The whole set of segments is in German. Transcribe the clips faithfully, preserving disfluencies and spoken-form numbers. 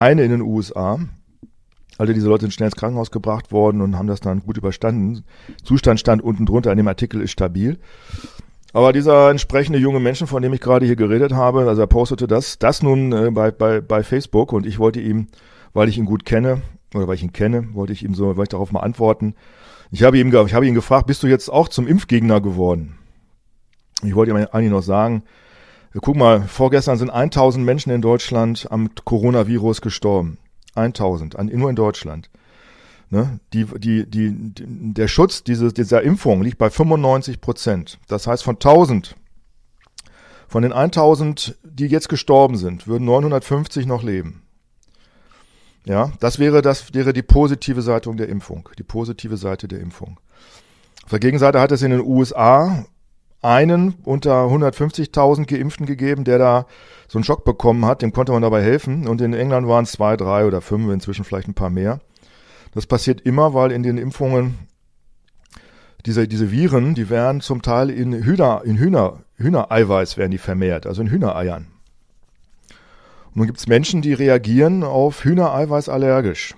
eine in den U S A. Alle diese Leute sind schnell ins Krankenhaus gebracht worden und haben das dann gut überstanden. Zustand stand unten drunter, in dem Artikel ist stabil. Aber dieser entsprechende junge Menschen, von dem ich gerade hier geredet habe, also er postete das, das nun äh, bei, bei, bei Facebook und ich wollte ihm, weil ich ihn gut kenne, oder weil ich ihn kenne, wollte ich ihm so, wollte ich darauf mal antworten. Ich habe ihm, ich habe ihn gefragt, bist du jetzt auch zum Impfgegner geworden? Ich wollte ihm eigentlich noch sagen, guck mal, vorgestern sind tausend Menschen in Deutschland am Coronavirus gestorben. tausend, nur in Deutschland. Ne? Die, die, die, die, der Schutz dieses, dieser Impfung liegt bei fünfundneunzig Prozent. Das heißt, von tausend, von den tausend, die jetzt gestorben sind, würden neunhundertfünfzig noch leben. Ja, das wäre, das wäre die positive Seite der Impfung, die positive Seite der Impfung. Auf der Gegenseite hat es in den U S A einen unter hundertfünfzigtausend Geimpften gegeben, der da so einen Schock bekommen hat, dem konnte man dabei helfen. Und in England waren es zwei, drei oder fünf, inzwischen vielleicht ein paar mehr. Das passiert immer, weil in den Impfungen diese, diese Viren, die werden zum Teil in Hühner, in Hühner, Hühnereiweiß werden die vermehrt, also in Hühnereiern. Und nun gibt es Menschen, die reagieren auf Hühnereiweiß allergisch.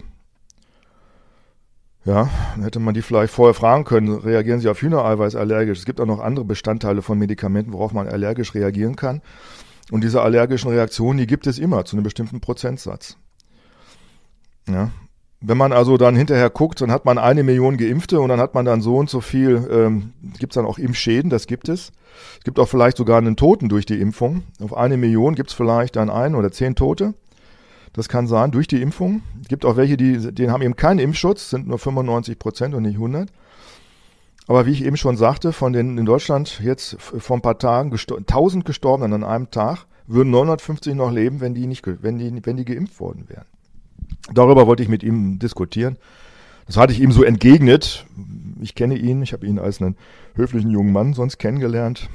Ja, dann hätte man die vielleicht vorher fragen können, reagieren sie auf Hühnereiweiß allergisch? Es gibt auch noch andere Bestandteile von Medikamenten, worauf man allergisch reagieren kann. Und diese allergischen Reaktionen, die gibt es immer zu einem bestimmten Prozentsatz. Ja. Wenn man also dann hinterher guckt, dann hat man eine Million Geimpfte und dann hat man dann so und so viel, ähm, gibt es dann auch Impfschäden, das gibt es. Es gibt auch vielleicht sogar einen Toten durch die Impfung. Auf eine Million gibt es vielleicht dann ein oder zehn Tote. Das kann sein, durch die Impfung. Es gibt auch welche, die, die haben eben keinen Impfschutz, sind nur fünfundneunzig Prozent und nicht hundert. Aber wie ich eben schon sagte, von den in Deutschland jetzt vor ein paar Tagen gestor- tausend Gestorbenen an einem Tag, würden neunhundertfünfzig noch leben, wenn die nicht, wenn die, wenn die geimpft worden wären. Darüber wollte ich mit ihm diskutieren. Das hatte ich ihm so entgegnet. Ich kenne ihn, ich habe ihn als einen höflichen jungen Mann sonst kennengelernt.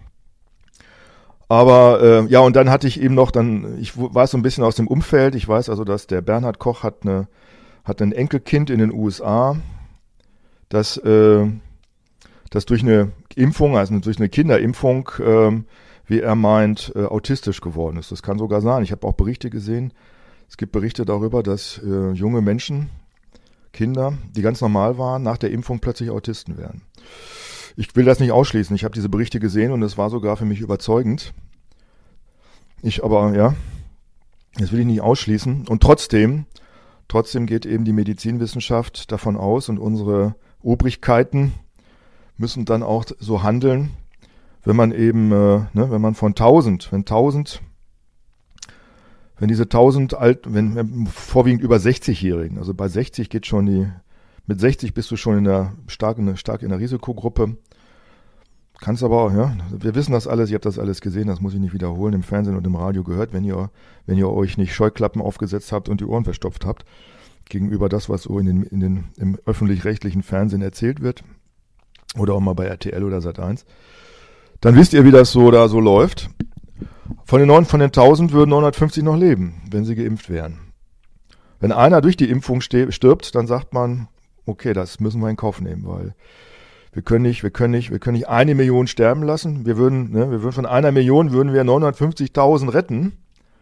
Aber äh, ja, und dann hatte ich eben noch, dann, ich weiß so ein bisschen aus dem Umfeld, ich weiß also, dass der Bernhard Koch hat, eine, hat ein Enkelkind in den U S A, das, äh, das durch eine Impfung, also durch eine Kinderimpfung, äh, wie er meint, äh, autistisch geworden ist. Das kann sogar sein. Ich habe auch Berichte gesehen. Es gibt Berichte darüber, dass äh, junge Menschen, Kinder, die ganz normal waren, nach der Impfung plötzlich Autisten werden. Ich will das nicht ausschließen. Ich habe diese Berichte gesehen und es war sogar für mich überzeugend. Ich aber, ja, das will ich nicht ausschließen. Und trotzdem, trotzdem geht eben die Medizinwissenschaft davon aus und unsere Obrigkeiten müssen dann auch so handeln, wenn man eben, äh, ne, wenn man von tausend, wenn tausend, wenn diese tausend alt, wenn, wenn vorwiegend über sechzigjährigen, also bei sechzig geht schon die, mit sechzig bist du schon in der stark, in der, stark in der Risikogruppe. Kannst aber auch, ja, wir wissen das alles, ihr habt das alles gesehen, das muss ich nicht wiederholen, im Fernsehen und im Radio gehört, wenn ihr, wenn ihr euch nicht Scheuklappen aufgesetzt habt und die Ohren verstopft habt, gegenüber das, was so in den, in den, im öffentlich-rechtlichen Fernsehen erzählt wird, oder auch mal bei R T L oder Sat eins, dann wisst ihr, wie das so da so läuft. Von den neun, von den tausend würden neunhundertfünfzig noch leben, wenn sie geimpft wären. Wenn einer durch die Impfung stirbt, dann sagt man, okay, das müssen wir in Kauf nehmen, weil wir können nicht, wir können nicht, wir können nicht eine Million sterben lassen. Wir würden, ne, wir würden von einer Million würden wir neunhundertfünfzigtausend retten.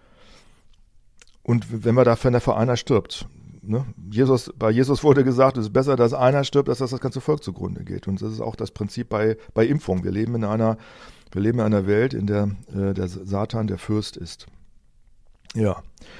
Und wenn wir da, wenn dafür einer stirbt, ne? Jesus, bei Jesus wurde gesagt, es ist besser, dass einer stirbt, als dass das ganze Volk zugrunde geht. Und das ist auch das Prinzip bei, bei Impfung. Wir leben in einer, wir leben in einer Welt, in der äh, der Satan der Fürst ist. Ja.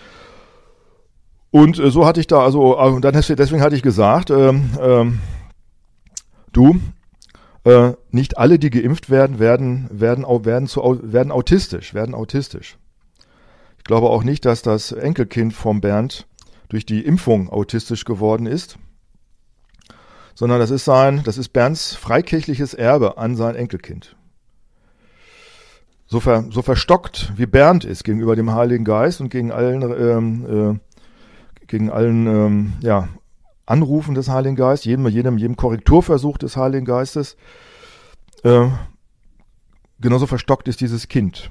Und äh, so hatte ich da, also, äh, dann deswegen hatte ich gesagt, ähm, ähm, du, äh, nicht alle, die geimpft werden, werden, werden, werden, zu, werden autistisch, werden autistisch. Ich glaube auch nicht, dass das Enkelkind vom Bernd durch die Impfung autistisch geworden ist, sondern das ist sein, das ist Bernds freikirchliches Erbe an sein Enkelkind. So, ver, so verstockt wie Bernd ist gegenüber dem Heiligen Geist und gegen allen, ähm, äh, gegen allen, ähm, ja, Anrufen des Heiligen Geistes, jedem, jedem, jedem Korrekturversuch des Heiligen Geistes, äh, genauso verstockt ist dieses Kind.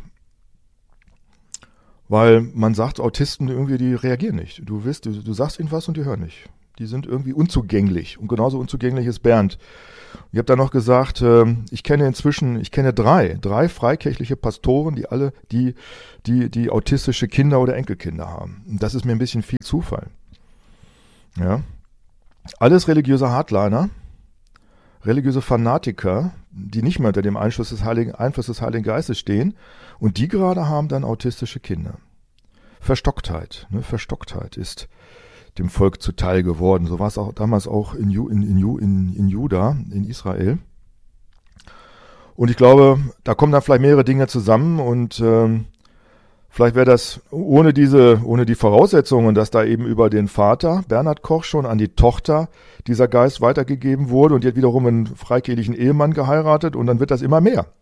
Weil man sagt, Autisten irgendwie, die reagieren nicht. Du willst, du, du sagst ihnen was und die hören nicht. die sind irgendwie unzugänglich. Und genauso unzugänglich ist Bernd. Ich habe dann noch gesagt, äh, ich kenne inzwischen, ich kenne drei, drei freikirchliche Pastoren, die alle, die, die, die autistische Kinder oder Enkelkinder haben. Und das ist mir ein bisschen viel Zufall. Ja. Alles religiöse Hardliner, religiöse Fanatiker, die nicht mehr unter dem Einfluss des Heiligen, Einfluss des Heiligen Geistes stehen. Und die gerade haben dann autistische Kinder. Verstocktheit, ne? Verstocktheit ist dem Volk zuteil geworden. So war es auch damals auch in, Ju, in, in, in, in Juda, in Israel. Und ich glaube, da kommen dann vielleicht mehrere Dinge zusammen und ähm, vielleicht wäre das ohne diese, ohne die Voraussetzungen, dass da eben über den Vater, Bernhard Koch, schon an die Tochter dieser Geist weitergegeben wurde und die hat wiederum einen freikirchlichen Ehemann geheiratet und dann wird das immer mehr.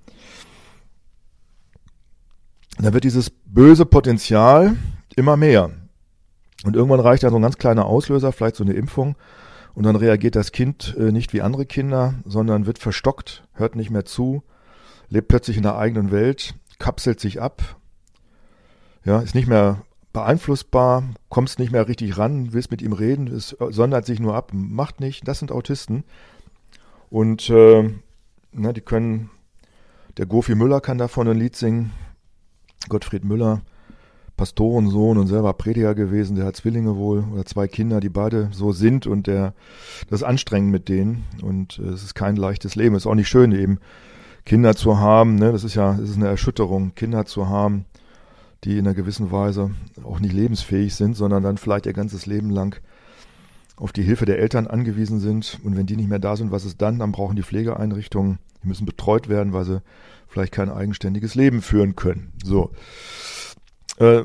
Dann wird dieses böse Potenzial immer mehr. Und irgendwann reicht ja so ein ganz kleiner Auslöser, vielleicht so eine Impfung. Und dann reagiert das Kind äh, nicht wie andere Kinder, sondern wird verstockt, hört nicht mehr zu, lebt plötzlich in der eigenen Welt, kapselt sich ab, ja, ist nicht mehr beeinflussbar, kommst nicht mehr richtig ran, willst mit ihm reden, es sondert sich nur ab, macht nicht. Das sind Autisten. Und äh, na, die können, der Gofi Müller kann davon ein Lied singen, Gottfried Müller, Pastorensohn und selber Prediger gewesen, der hat Zwillinge wohl oder zwei Kinder, die beide so sind und der, das ist anstrengend mit denen und äh, es ist kein leichtes Leben. Es ist auch nicht schön, eben Kinder zu haben, ne? Das ist ja, das ist eine Erschütterung, Kinder zu haben, die in einer gewissen Weise auch nicht lebensfähig sind, sondern dann vielleicht ihr ganzes Leben lang auf die Hilfe der Eltern angewiesen sind und wenn die nicht mehr da sind, was ist dann? Dann brauchen die Pflegeeinrichtungen, die müssen betreut werden, weil sie vielleicht kein eigenständiges Leben führen können. So. Äh,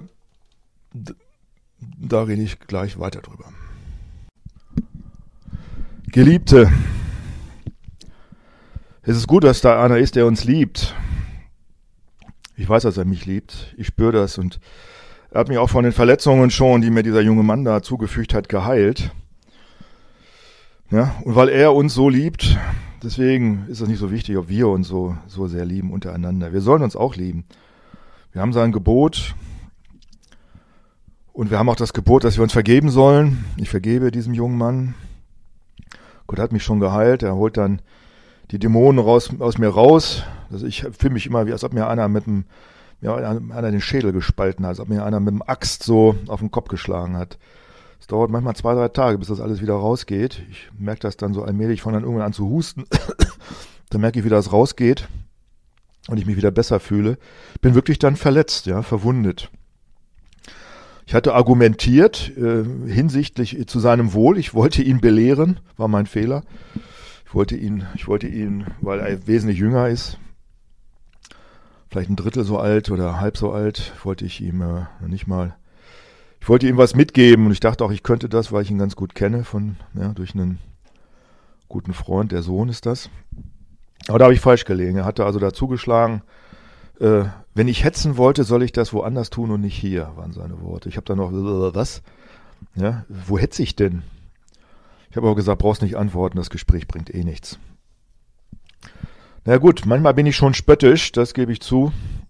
da rede ich gleich weiter drüber. Geliebte, es ist gut, dass da einer ist, der uns liebt. Ich weiß, dass er mich liebt. Ich spüre das und er hat mich auch von den Verletzungen schon, die mir dieser junge Mann da zugefügt hat, geheilt. Ja, und weil er uns so liebt, deswegen ist es nicht so wichtig, ob wir uns so, so sehr lieben untereinander. Wir sollen uns auch lieben. Wir haben sein Gebot. Und wir haben auch das Gebot, dass wir uns vergeben sollen. Ich vergebe diesem jungen Mann. Gott hat mich schon geheilt. Er holt dann die Dämonen raus, aus mir raus. Also ich fühle mich immer, wie als ob mir einer mit dem, ja, einer den Schädel gespalten hat, als ob mir einer mit dem Axt so auf den Kopf geschlagen hat. Es dauert manchmal zwei, drei Tage, bis das alles wieder rausgeht. Ich merke das dann so allmählich, ich fange dann irgendwann an zu husten. Dann merke ich, wie das rausgeht und ich mich wieder besser fühle. Bin wirklich dann verletzt, ja, verwundet. Ich hatte argumentiert äh, hinsichtlich zu seinem Wohl. Ich wollte ihn belehren, war mein Fehler. Ich wollte ihn, ich wollte ihn, weil er wesentlich jünger ist, vielleicht ein Drittel so alt oder halb so alt, wollte ich ihm äh, nicht mal, ich wollte ihm was mitgeben und ich dachte auch, ich könnte das, weil ich ihn ganz gut kenne, von ja, durch einen guten Freund, der Sohn ist das. Aber da habe ich falsch gelegen. Er hatte also da zugeschlagen. Äh, wenn ich hetzen wollte, soll ich das woanders tun und nicht hier, waren seine Worte. Ich habe dann noch, was? Ja, wo hetze ich denn? Ich habe aber gesagt, brauchst nicht antworten, das Gespräch bringt eh nichts. Na gut, manchmal bin ich schon spöttisch, das gebe ich zu.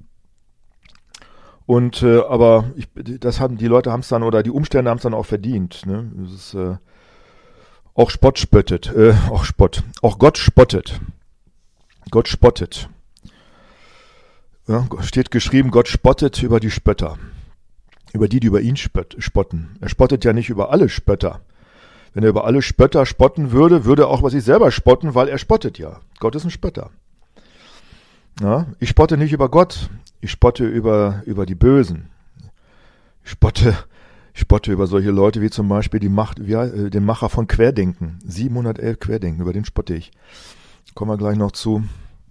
Und äh, aber ich, das haben die Leute haben es dann oder die Umstände haben es dann auch verdient. Ne? Das ist äh, auch Spott spöttet, äh, auch Spott, auch Gott spottet. Gott spottet. Ja, steht geschrieben, Gott spottet über die Spötter. Über die, die über ihn spött, spotten. Er spottet ja nicht über alle Spötter. Wenn er über alle Spötter spotten würde, würde er auch über sich selber spotten, weil er spottet ja. Gott ist ein Spötter. Ja, ich spotte nicht über Gott. Ich spotte über, über die Bösen. Ich spotte, ich spotte über solche Leute wie zum Beispiel die Macht, wie, äh, den Macher von Querdenken. siebenhundertelf Querdenken, über den spotte ich. Kommen wir gleich noch zu.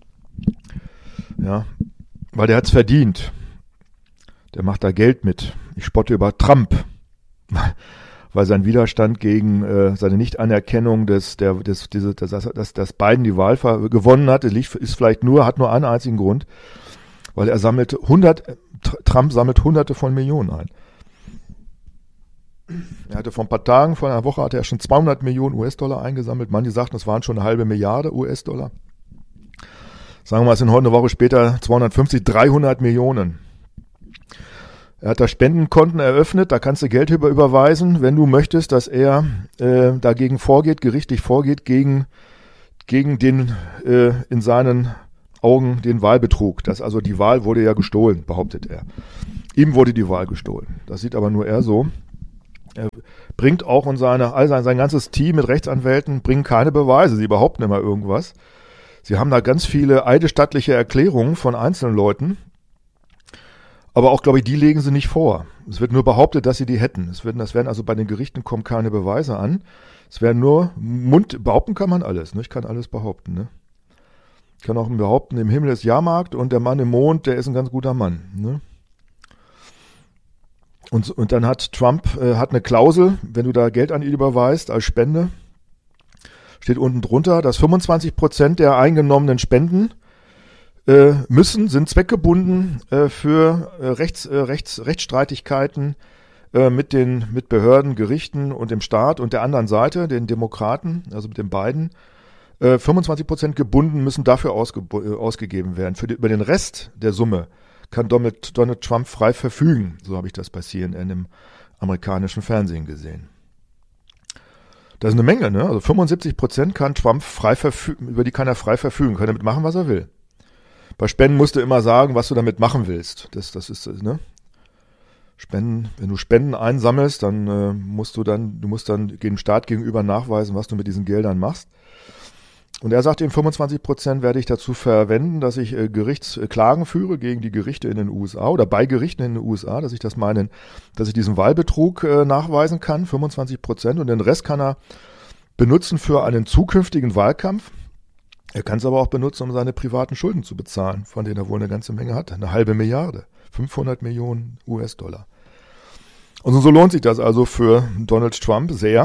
Ja, weil der hat's verdient. Der macht da Geld mit. Ich spotte über Trump, weil sein Widerstand gegen äh, seine Nichtanerkennung des, der, des, diese, dass, dass, dass Biden die Wahl gewonnen hat, ist vielleicht nur, hat nur einen einzigen Grund, weil er sammelt hundert, Trump sammelt Hunderte von Millionen ein. Er hatte vor ein paar Tagen, vor einer Woche hatte er schon zweihundert Millionen U S-Dollar eingesammelt. Manche sagten, das waren schon eine halbe Milliarde U S-Dollar. Sagen wir mal, es sind heute eine Woche später zweihundertfünfzig, dreihundert Millionen. Er hat da Spendenkonten eröffnet, da kannst du Geld über überweisen, wenn du möchtest, dass er äh, dagegen vorgeht, gerichtlich vorgeht, gegen, gegen den äh, in seinen Augen den Wahlbetrug. Das, also die Wahl wurde ja gestohlen, behauptet er. Ihm wurde die Wahl gestohlen. Das sieht aber nur er so. Er bringt auch und seine, all sein, sein ganzes Team mit Rechtsanwälten bringen keine Beweise. Sie behaupten immer irgendwas. Sie haben da ganz viele eidesstattliche Erklärungen von einzelnen Leuten. Aber auch, glaube ich, die legen sie nicht vor. Es wird nur behauptet, dass sie die hätten. Es werden, das werden also bei den Gerichten kommen keine Beweise an. Es werden nur Mund, behaupten kann man alles. Ne? Ich kann alles behaupten. Ne? Ich kann auch behaupten, im Himmel ist Jahrmarkt und der Mann im Mond, der ist ein ganz guter Mann. Ne? Und, und dann hat Trump äh, hat eine Klausel, wenn du da Geld an ihn überweist als Spende, steht unten drunter, dass fünfundzwanzig Prozent der eingenommenen Spenden äh, müssen, sind zweckgebunden äh, für äh, Rechts, äh, Rechts, Rechtsstreitigkeiten äh, mit den mit Behörden, Gerichten und dem Staat und der anderen Seite, den Demokraten, also mit den beiden. Äh, fünfundzwanzig Prozent gebunden müssen dafür ausge, äh, ausgegeben werden. Für die, über den Rest der Summe kann Donald, Donald Trump frei verfügen. So habe ich das bei C N N im amerikanischen Fernsehen gesehen. Das ist eine Menge, ne? Also fünfundsiebzig Prozent kann Trump frei verfügen, über die kann er frei verfügen, kann damit machen, was er will. Bei Spenden musst du immer sagen, was du damit machen willst. Das, das ist, ne? Spenden, wenn du Spenden einsammelst, dann äh, musst du dann, du musst dann dem Staat gegenüber nachweisen, was du mit diesen Geldern machst. Und er sagt eben, fünfundzwanzig Prozent werde ich dazu verwenden, dass ich äh, Gerichtsklagen führe gegen die Gerichte in den U S A oder bei Gerichten in den U S A, dass ich das meinen, dass ich diesen Wahlbetrug äh, nachweisen kann, fünfundzwanzig Prozent. Und den Rest kann er benutzen für einen zukünftigen Wahlkampf. Er kann es aber auch benutzen, um seine privaten Schulden zu bezahlen, von denen er wohl eine ganze Menge hat. Eine halbe Milliarde, fünfhundert Millionen U S-Dollar. Und so lohnt sich das also für Donald Trump sehr,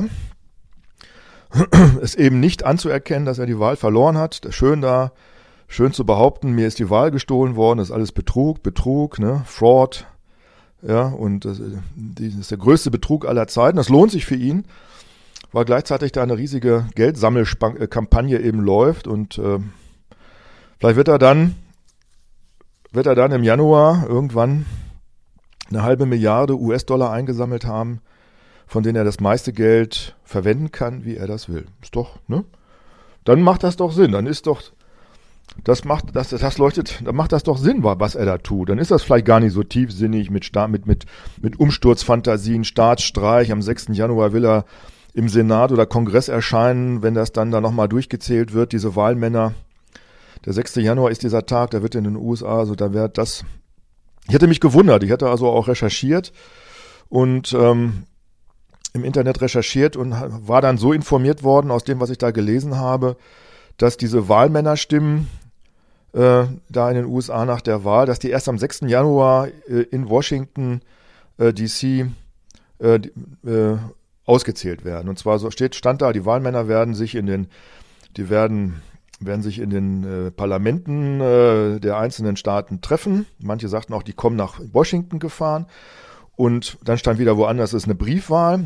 es eben nicht anzuerkennen, dass er die Wahl verloren hat. Schön da, schön zu behaupten, mir ist die Wahl gestohlen worden, das ist alles Betrug, Betrug, ne, Fraud, ja, und das, das ist der größte Betrug aller Zeiten. Das lohnt sich für ihn, weil gleichzeitig da eine riesige Geldsammelkampagne eben läuft und äh, vielleicht wird er dann, wird er dann im Januar irgendwann eine halbe Milliarde U S-Dollar eingesammelt haben, von denen er das meiste Geld verwenden kann, wie er das will. Ist doch, ne? Dann macht das doch Sinn. Dann ist doch, das macht, das, das leuchtet, dann macht das doch Sinn, was er da tut. Dann ist das vielleicht gar nicht so tiefsinnig mit, mit, mit, mit Umsturzfantasien, Staatsstreich. Am sechsten Januar will er im Senat oder Kongress erscheinen, wenn das dann da nochmal durchgezählt wird, diese Wahlmänner. Der sechste Januar ist dieser Tag, der wird in den U S A, also da wäre das. Ich hätte mich gewundert, ich hätte also auch recherchiert und ähm, im Internet recherchiert und war dann so informiert worden aus dem, was ich da gelesen habe, dass diese Wahlmännerstimmen äh, da in den U S A nach der Wahl, dass die erst am sechsten Januar äh, in Washington äh, D C äh, äh, ausgezählt werden. Und zwar so steht, stand da, die Wahlmänner werden sich in den, die werden, werden sich in den äh, Parlamenten äh, der einzelnen Staaten treffen. Manche sagten auch, die kommen nach Washington gefahren. Und dann stand wieder woanders, es ist eine Briefwahl.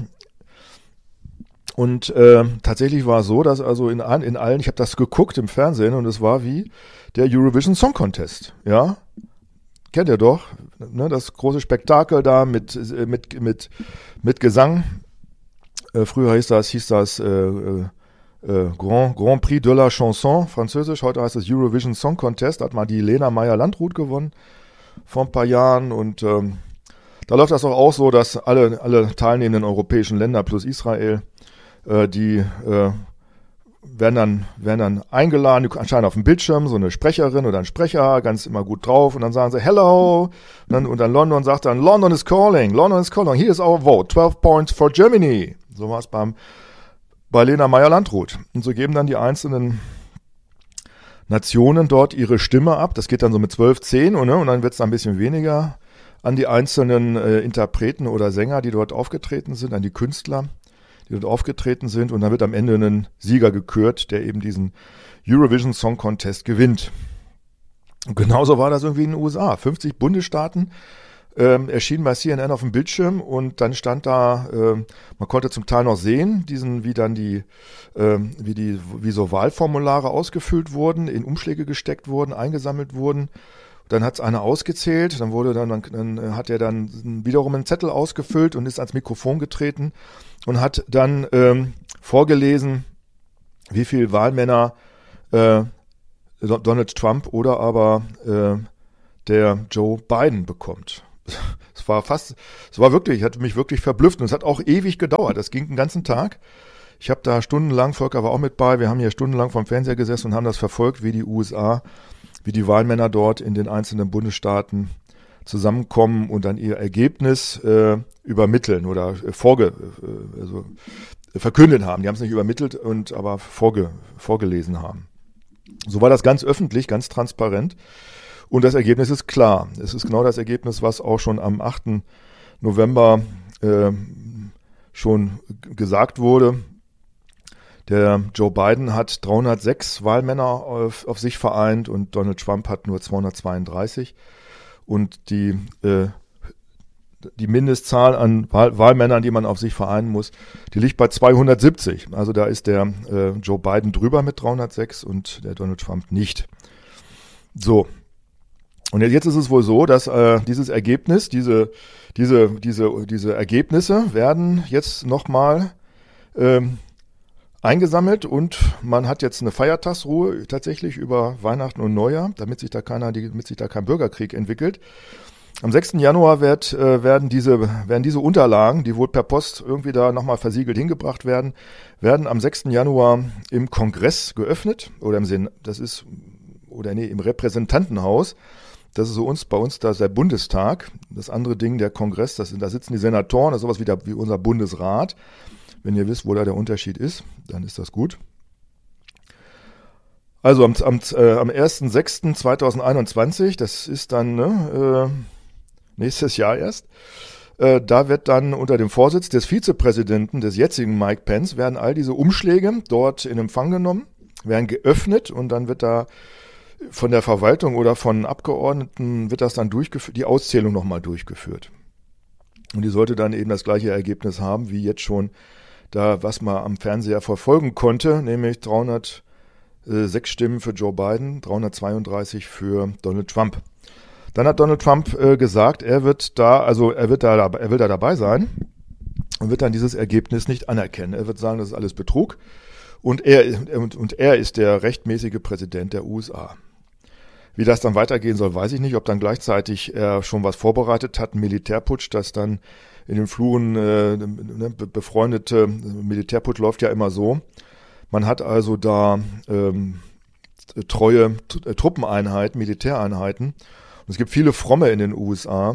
Und äh, tatsächlich war es so, dass also in, in allen, ich habe das geguckt im Fernsehen und es war wie der Eurovision Song Contest, ja, kennt ihr doch, ne, das große Spektakel da mit mit mit mit Gesang. Äh, früher hieß das hieß das äh, äh, Grand Grand Prix de la Chanson, französisch. Heute heißt es Eurovision Song Contest. Da hat mal die Lena Meyer-Landrut gewonnen vor ein paar Jahren und ähm, da läuft das doch auch so, dass alle alle teilnehmenden europäischen Länder plus Israel die äh, werden dann werden dann eingeladen, anscheinend auf dem Bildschirm, so eine Sprecherin oder ein Sprecher, ganz immer gut drauf und dann sagen sie Hello und dann, und dann London sagt dann London is calling, London is calling, here is our vote, twelve points for Germany. So war es beim bei Lena Meyer-Landrut. Und so geben dann die einzelnen Nationen dort ihre Stimme ab. Das geht dann so mit zwölf, zehn und, ne, und dann wird es ein bisschen weniger an die einzelnen äh, Interpreten oder Sänger, die dort aufgetreten sind, an die Künstler, die dort aufgetreten sind und dann wird am Ende ein Sieger gekürt, der eben diesen Eurovision Song Contest gewinnt. Und genauso war das irgendwie in den U S A. fünfzig Bundesstaaten ähm, erschienen bei C N N auf dem Bildschirm und dann stand da, äh, man konnte zum Teil noch sehen, diesen, wie dann die, äh, wie die, wie so Wahlformulare ausgefüllt wurden, in Umschläge gesteckt wurden, eingesammelt wurden. dann hat es einer ausgezählt, dann wurde dann, dann, dann hat er dann wiederum einen Zettel ausgefüllt und ist ans Mikrofon getreten und hat dann ähm, vorgelesen, wie viel Wahlmänner äh, Donald Trump oder aber äh, der Joe Biden bekommt. Es war fast, es war wirklich, hat mich wirklich verblüfft und es hat auch ewig gedauert. Das ging den ganzen Tag. Ich habe da stundenlang, Volker war auch mit bei, wir haben hier stundenlang vorm Fernseher gesessen und haben das verfolgt, wie die U S A, wie die Wahlmänner dort in den einzelnen Bundesstaaten zusammenkommen und dann ihr Ergebnis äh, übermitteln oder äh, vorge, äh, also, äh, verkündet haben. Die haben es nicht übermittelt und aber vorge, vorgelesen haben. So war das ganz öffentlich, ganz transparent. Und das Ergebnis ist klar. Es ist genau das Ergebnis, was auch schon am achten November äh, schon gesagt wurde. Der Joe Biden hat dreihundertsechs Wahlmänner auf, auf sich vereint und Donald Trump hat nur zweihundertzweiunddreißig. Und die, äh, die Mindestzahl an Wahl, Wahlmännern, die man auf sich vereinen muss, die liegt bei zweihundertsiebzig. Also da ist der äh, Joe Biden drüber mit dreihundertsechs und der Donald Trump nicht. So. Und jetzt ist es wohl so, dass äh, dieses Ergebnis, diese, diese, diese, diese Ergebnisse werden jetzt nochmal ähm, eingesammelt und man hat jetzt eine Feiertagsruhe tatsächlich über Weihnachten und Neujahr, damit sich da keiner, damit sich da kein Bürgerkrieg entwickelt. Am sechsten Januar wird, äh, werden diese, werden diese Unterlagen, die wohl per Post irgendwie da nochmal versiegelt hingebracht werden, werden am sechsten Januar im Kongress geöffnet oder im Senat, das ist, oder nee, im Repräsentantenhaus. Das ist so uns, bei uns da ist der Bundestag. Das andere Ding, der Kongress, das sind, da sitzen die Senatoren, das ist sowas wie, der, wie unser Bundesrat. Wenn ihr wisst, wo da der Unterschied ist, dann ist das gut. Also am, am, äh, am ersten sechsten zweitausendeinundzwanzig, das ist dann ne, äh, nächstes Jahr erst, äh, da wird dann unter dem Vorsitz des Vizepräsidenten, des jetzigen Mike Pence, werden all diese Umschläge dort in Empfang genommen, werden geöffnet und dann wird da von der Verwaltung oder von Abgeordneten wird das dann durchgeführt, die Auszählung nochmal durchgeführt. Und die sollte dann eben das gleiche Ergebnis haben, wie jetzt schon da, was man am Fernseher verfolgen konnte, nämlich dreihundertsechs Stimmen für Joe Biden, dreihundertzweiunddreißig für Donald Trump. Dann hat Donald Trump äh, gesagt, er wird da, also er wird da, er will da dabei sein und wird dann dieses Ergebnis nicht anerkennen. Er wird sagen, das ist alles Betrug und er, und, und er ist der rechtmäßige Präsident der U S A. Wie das dann weitergehen soll, weiß ich nicht. Ob dann gleichzeitig er schon was vorbereitet hat, ein Militärputsch, das dann in den Fluren äh, ne, befreundete Militärputsch läuft ja immer so. Man hat also da ähm, treue t- Truppeneinheiten, Militäreinheiten. Und es gibt viele Fromme in den U S A,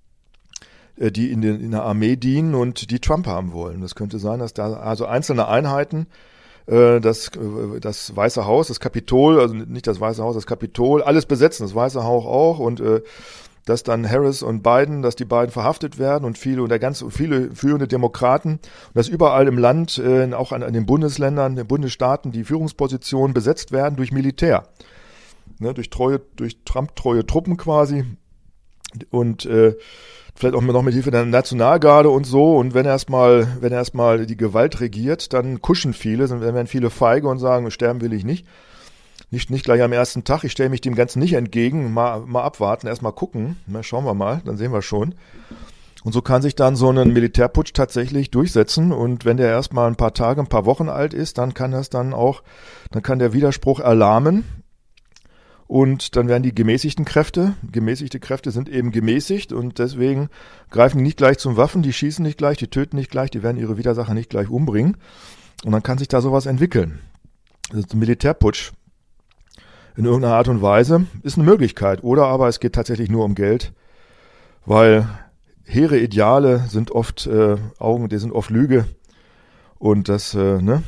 äh, die in, den, in der Armee dienen und die Trump haben wollen. Das könnte sein, dass da also einzelne Einheiten Das, das Weiße Haus, das Kapitol, also nicht das Weiße Haus, das Kapitol, alles besetzen, das Weiße Haus auch und äh, dass dann Harris und Biden, dass die beiden verhaftet werden und viele und der ganze viele führende Demokraten und dass überall im Land, äh, auch an, an den Bundesländern, den Bundesstaaten die Führungspositionen besetzt werden durch Militär, ne, durch treue, durch Trump-treue Truppen quasi und äh, vielleicht auch noch mit Hilfe der Nationalgarde und so. Und wenn erstmal, wenn erstmal die Gewalt regiert, dann kuschen viele, dann werden viele feige und sagen, sterben will ich nicht. Nicht, nicht gleich am ersten Tag. Ich stelle mich dem Ganzen nicht entgegen. Mal, mal abwarten, erstmal gucken. Na, schauen wir mal, dann sehen wir schon. Und so kann sich dann so ein Militärputsch tatsächlich durchsetzen. Und wenn der erstmal ein paar Tage, ein paar Wochen alt ist, dann kann das dann auch, dann kann der Widerspruch erlahmen. Und dann werden die gemäßigten Kräfte, gemäßigte Kräfte sind eben gemäßigt und deswegen greifen die nicht gleich zum Waffen, die schießen nicht gleich, die töten nicht gleich, die werden ihre Widersacher nicht gleich umbringen. Und dann kann sich da sowas entwickeln. Das ist ein Militärputsch in irgendeiner Art und Weise ist eine Möglichkeit. Oder aber es geht tatsächlich nur um Geld, weil hehre Ideale sind oft äh, Augen, die sind oft Lüge. Und das, äh, ne?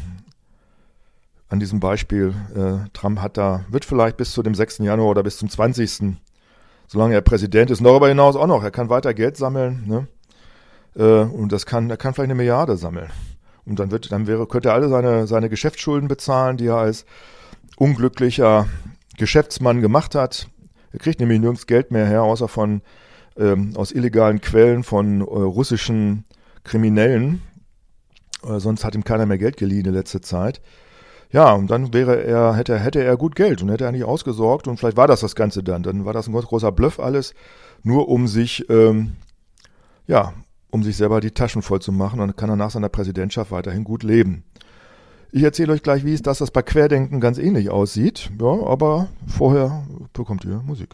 An diesem Beispiel, äh, Trump hat da, wird vielleicht bis zu dem sechsten Januar oder bis zum zwanzigsten solange er Präsident ist, darüber hinaus auch noch, er kann weiter Geld sammeln, ne? Äh, und das kann, er kann vielleicht eine Milliarde sammeln. Und dann wird, dann wäre, könnte er alle seine, seine Geschäftsschulden bezahlen, die er als unglücklicher Geschäftsmann gemacht hat. Er kriegt nämlich nirgends Geld mehr her, außer von, ähm, aus illegalen Quellen von äh, russischen Kriminellen. Äh, sonst hat ihm keiner mehr Geld geliehen in letzter Zeit. Ja, und dann wäre er, hätte, hätte er gut Geld und hätte er nicht ausgesorgt und vielleicht war das das Ganze dann. Dann war das ein ganz großer Bluff alles, nur um sich, ähm, ja, um sich selber die Taschen voll zu machen und dann kann er nach seiner Präsidentschaft weiterhin gut leben. Ich erzähle euch gleich, wie es, dass das bei Querdenken ganz ähnlich aussieht, ja, aber vorher bekommt ihr Musik.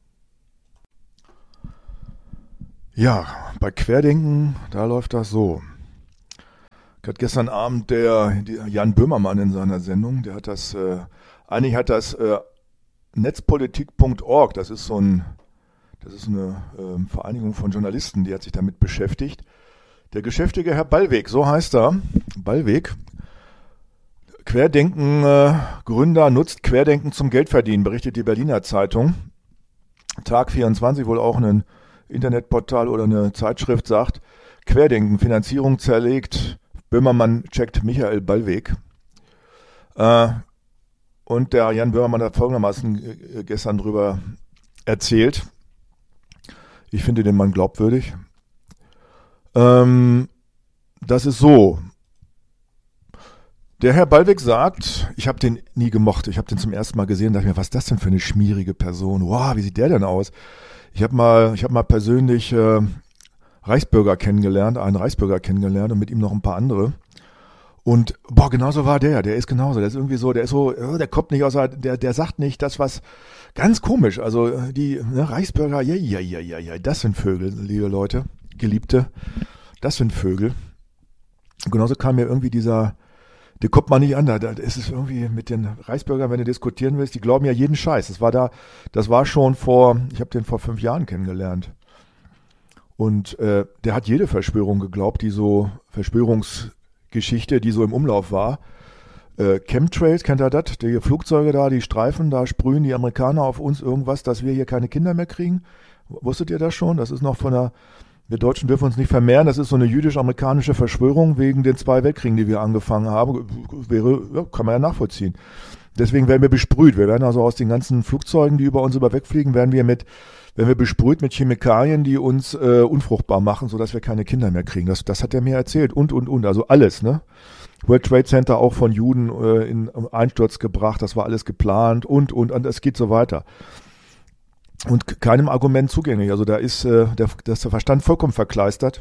Ja, bei Querdenken, da läuft das so. Hat gestern Abend der, der Jan Böhmermann in seiner Sendung, der hat das, äh, eigentlich hat das äh, netzpolitik punkt org, das ist so ein, das ist eine äh, Vereinigung von Journalisten, die hat sich damit beschäftigt. Der geschäftige Herr Ballweg, so heißt er, Ballweg, Querdenken äh, Gründer nutzt Querdenken zum Geldverdienen, berichtet die Berliner Zeitung. Tag vierundzwanzig, wohl auch ein Internetportal oder eine Zeitschrift, sagt, Querdenken, Finanzierung zerlegt, Böhmermann checkt Michael Ballweg. Äh, und der Jan Böhmermann hat folgendermaßen gestern drüber erzählt. Ich finde den Mann glaubwürdig. Ähm, das ist so. Der Herr Ballweg sagt, ich habe den nie gemocht. Ich habe den zum ersten Mal gesehen und dachte mir, was ist das denn für eine schmierige Person? Wow, wie sieht der denn aus? Ich habe mal, ich habe mal persönlich äh, Reichsbürger kennengelernt, einen Reichsbürger kennengelernt und mit ihm noch ein paar andere. Und boah, genauso war der. Der ist genauso. Der ist irgendwie so, der ist so, der kommt nicht aus, der, der sagt nicht das, was ganz komisch. Also die ne, Reichsbürger, ja, ja, ja, ja, ja, das sind Vögel, liebe Leute, Geliebte, das sind Vögel. Und genauso kam mir irgendwie dieser, der kommt man nicht an. Da, da ist es irgendwie mit den Reichsbürgern, wenn du diskutieren willst, die glauben ja jeden Scheiß. Das war da, das war schon vor, ich habe den vor fünf Jahren kennengelernt. Und äh, der hat jede Verschwörung geglaubt, die so, Verschwörungsgeschichte, die so im Umlauf war. Äh, Chemtrails, kennt ihr das? Die Flugzeuge da, die Streifen, da sprühen die Amerikaner auf uns irgendwas, dass wir hier keine Kinder mehr kriegen. Wusstet ihr das schon? Das ist noch von der, wir Deutschen dürfen uns nicht vermehren, das ist so eine jüdisch-amerikanische Verschwörung wegen den zwei Weltkriegen, die wir angefangen haben. Wäre, ja, kann man ja nachvollziehen. Deswegen werden wir besprüht. Wir werden also aus den ganzen Flugzeugen, die über uns über wegfliegen, werden wir mit Wenn wir besprüht mit Chemikalien, die uns äh, unfruchtbar machen, sodass wir keine Kinder mehr kriegen. Das, das hat er mir erzählt. Und, und, und. Also alles, ne? World Trade Center auch von Juden äh, in Einsturz gebracht. Das war alles geplant. Und, und, und. Es geht so weiter. Und keinem Argument zugänglich. Also da ist, äh, der, das der Verstand vollkommen verkleistert.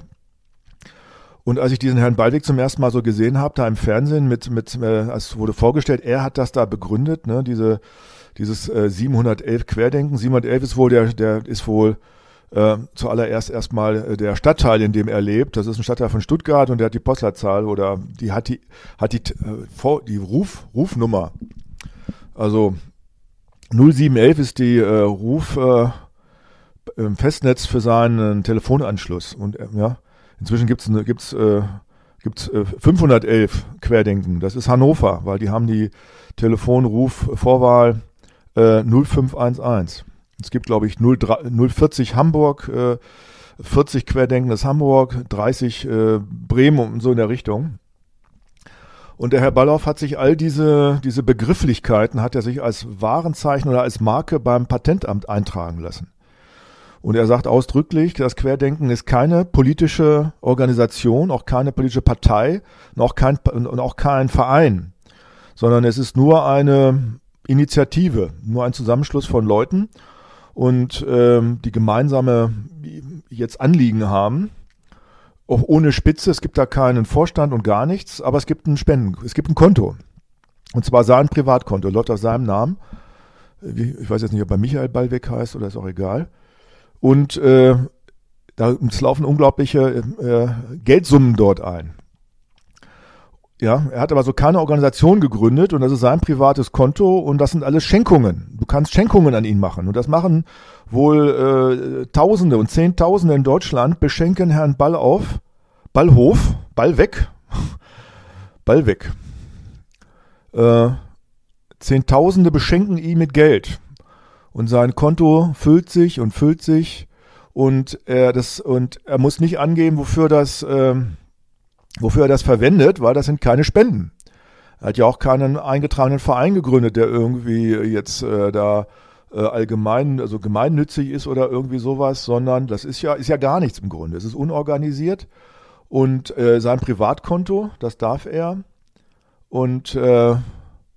Und als ich diesen Herrn Ballweg zum ersten Mal so gesehen habe, da im Fernsehen, mit, mit, äh, es wurde vorgestellt, er hat das da begründet, ne? Diese Dieses äh, siebenhundertelf Querdenken. siebenhundertelf ist wohl der, der ist wohl äh, zuallererst erstmal äh, der Stadtteil, in dem er lebt. Das ist ein Stadtteil von Stuttgart und der hat die Postleitzahl oder die hat die hat die äh, vor, die Ruf Rufnummer. Also null sieben elf ist die äh, Ruf äh, im Festnetz für seinen Telefonanschluss und äh, ja, inzwischen gibt's eine gibt's äh, gibt's äh, fünfhundertelf Querdenken. Das ist Hannover, weil die haben die Telefonruf Vorwahl Äh, null fünf eins eins. Es gibt, glaube ich, null vierzig Hamburg, äh, vierzig Querdenken ist Hamburg, dreißig äh, Bremen und so in der Richtung. Und der Herr Balloff hat sich all diese, diese Begrifflichkeiten, hat er sich als Warenzeichen oder als Marke beim Patentamt eintragen lassen. Und er sagt ausdrücklich, das Querdenken ist keine politische Organisation, auch keine politische Partei und auch kein, und auch kein Verein, sondern es ist nur eine Initiative, nur ein Zusammenschluss von Leuten und ähm, die gemeinsame jetzt Anliegen haben, auch ohne Spitze, es gibt da keinen Vorstand und gar nichts, aber es gibt ein Spenden, es gibt ein Konto und zwar sein Privatkonto, läuft auf seinem Namen, ich weiß jetzt nicht, ob er Michael Ballweg heißt oder ist auch egal und äh, da es laufen unglaubliche äh, Geldsummen dort ein. Ja, er hat aber so keine Organisation gegründet und das ist sein privates Konto und das sind alles Schenkungen. Du kannst Schenkungen an ihn machen und das machen wohl äh, Tausende und Zehntausende in Deutschland, beschenken Herrn Ballauf, Ballhof, Ballweg, Ballweg. Äh, Zehntausende beschenken ihn mit Geld und sein Konto füllt sich und füllt sich und er das und er muss nicht angeben, wofür das äh, Wofür er das verwendet, weil das sind keine Spenden. Er hat ja auch keinen eingetragenen Verein gegründet, der irgendwie jetzt äh, da äh, allgemein, also gemeinnützig ist oder irgendwie sowas, sondern das ist ja, ist ja gar nichts im Grunde. Es ist unorganisiert und äh, sein Privatkonto, das darf er und äh,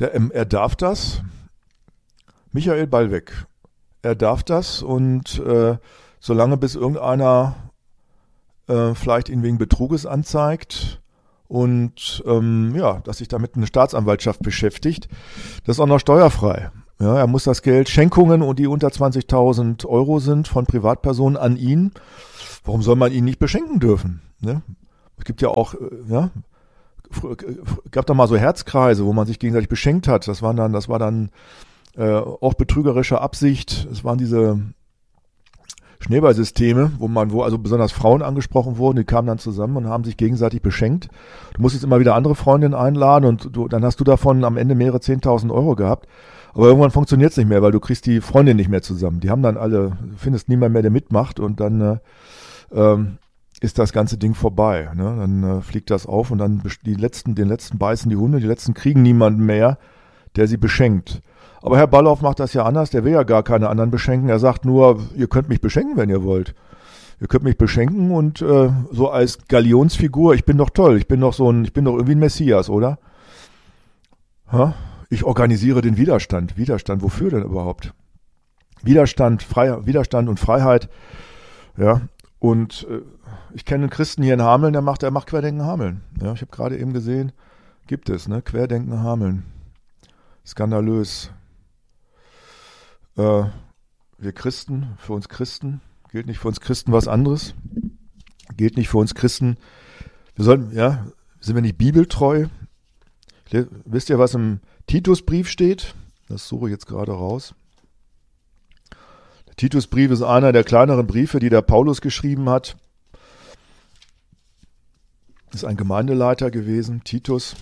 Der, ähm, er darf das. Michael Ballweg. Er darf das und äh, solange bis irgendeiner äh, vielleicht ihn wegen Betruges anzeigt und ähm, ja, dass sich damit eine Staatsanwaltschaft beschäftigt, das ist auch noch steuerfrei. Ja, er muss das Geld, Schenkungen, und die unter zwanzigtausend Euro sind von Privatpersonen an ihn. Warum soll man ihn nicht beschenken dürfen? Ne? Es gibt ja auch, ja, gab da mal so Herzkreise, wo man sich gegenseitig beschenkt hat. Das waren dann, das war dann äh, auch betrügerische Absicht. Es waren diese Schneeballsysteme, wo man, wo also besonders Frauen angesprochen wurden, die kamen dann zusammen und haben sich gegenseitig beschenkt. Du musstest immer wieder andere Freundinnen einladen und du, dann hast du davon am Ende mehrere zehntausend Euro gehabt. Aber irgendwann funktioniert es nicht mehr, weil du kriegst die Freundin nicht mehr zusammen. Die haben dann alle, du findest niemand mehr, der mitmacht, und dann äh, ähm, ist das ganze Ding vorbei. Ne? Dann äh, fliegt das auf und dann die letzten, den letzten beißen die Hunde, die letzten kriegen niemanden mehr, der sie beschenkt. Aber Herr Balloff macht das ja anders, der will ja gar keine anderen beschenken. Er sagt nur, ihr könnt mich beschenken, wenn ihr wollt. Ihr könnt mich beschenken und äh, so als Galionsfigur, ich bin doch toll, ich bin doch so ein, ich bin doch irgendwie ein Messias, oder? Ha? Ich organisiere den Widerstand. Widerstand, wofür denn überhaupt? Widerstand, Frei, Widerstand und Freiheit, ja. Und äh, ich kenne einen Christen hier in Hameln, der macht, der macht Querdenken Hameln. Ja, ich habe gerade eben gesehen, gibt es, ne? Querdenken Hameln. Skandalös. Äh, wir Christen, für uns Christen, gilt nicht für uns Christen was anderes. Gilt nicht für uns Christen. Wir sollten, ja, sind wir nicht bibeltreu? Wisst ihr, was im Titusbrief steht? Das suche ich jetzt gerade raus. Der Titusbrief ist einer der kleineren Briefe, die der Paulus geschrieben hat. Ist ein Gemeindeleiter gewesen, Titus.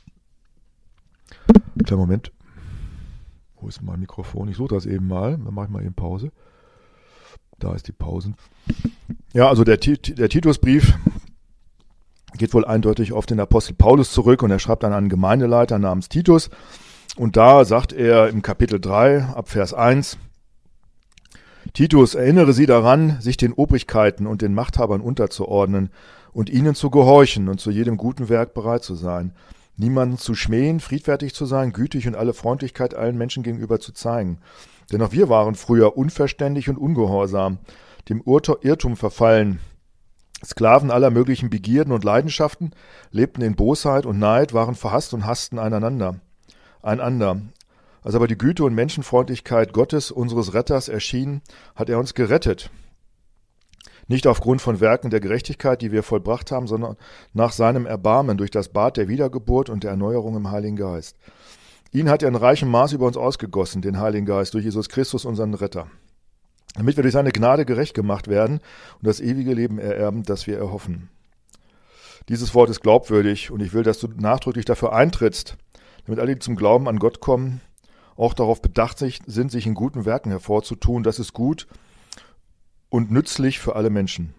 Kleinen Moment. Wo ist mein Mikrofon? Ich suche das eben mal. Dann mache ich mal eben Pause. Da ist die Pausen. Ja, also der, der Titusbrief geht wohl eindeutig auf den Apostel Paulus zurück, und er schreibt dann an einen Gemeindeleiter namens Titus. Und da sagt er im Kapitel drei, ab Vers eins, Titus, erinnere sie daran, sich den Obrigkeiten und den Machthabern unterzuordnen und ihnen zu gehorchen und zu jedem guten Werk bereit zu sein, niemanden zu schmähen, friedfertig zu sein, gütig und alle Freundlichkeit allen Menschen gegenüber zu zeigen. Denn auch wir waren früher unverständig und ungehorsam, dem Irrtum verfallen, Sklaven aller möglichen Begierden und Leidenschaften, lebten in Bosheit und Neid, waren verhasst und hassten einander, einander. Als aber die Güte und Menschenfreundlichkeit Gottes, unseres Retters, erschien, hat er uns gerettet. Nicht aufgrund von Werken der Gerechtigkeit, die wir vollbracht haben, sondern nach seinem Erbarmen durch das Bad der Wiedergeburt und der Erneuerung im Heiligen Geist. Ihn hat er in reichem Maß über uns ausgegossen, den Heiligen Geist, durch Jesus Christus, unseren Retter, damit wir durch seine Gnade gerecht gemacht werden und das ewige Leben ererben, das wir erhoffen. Dieses Wort ist glaubwürdig, und ich will, dass du nachdrücklich dafür eintrittst, damit alle, die zum Glauben an Gott kommen, auch darauf bedacht sind, sich in guten Werken hervorzutun. Das ist gut und nützlich für alle Menschen.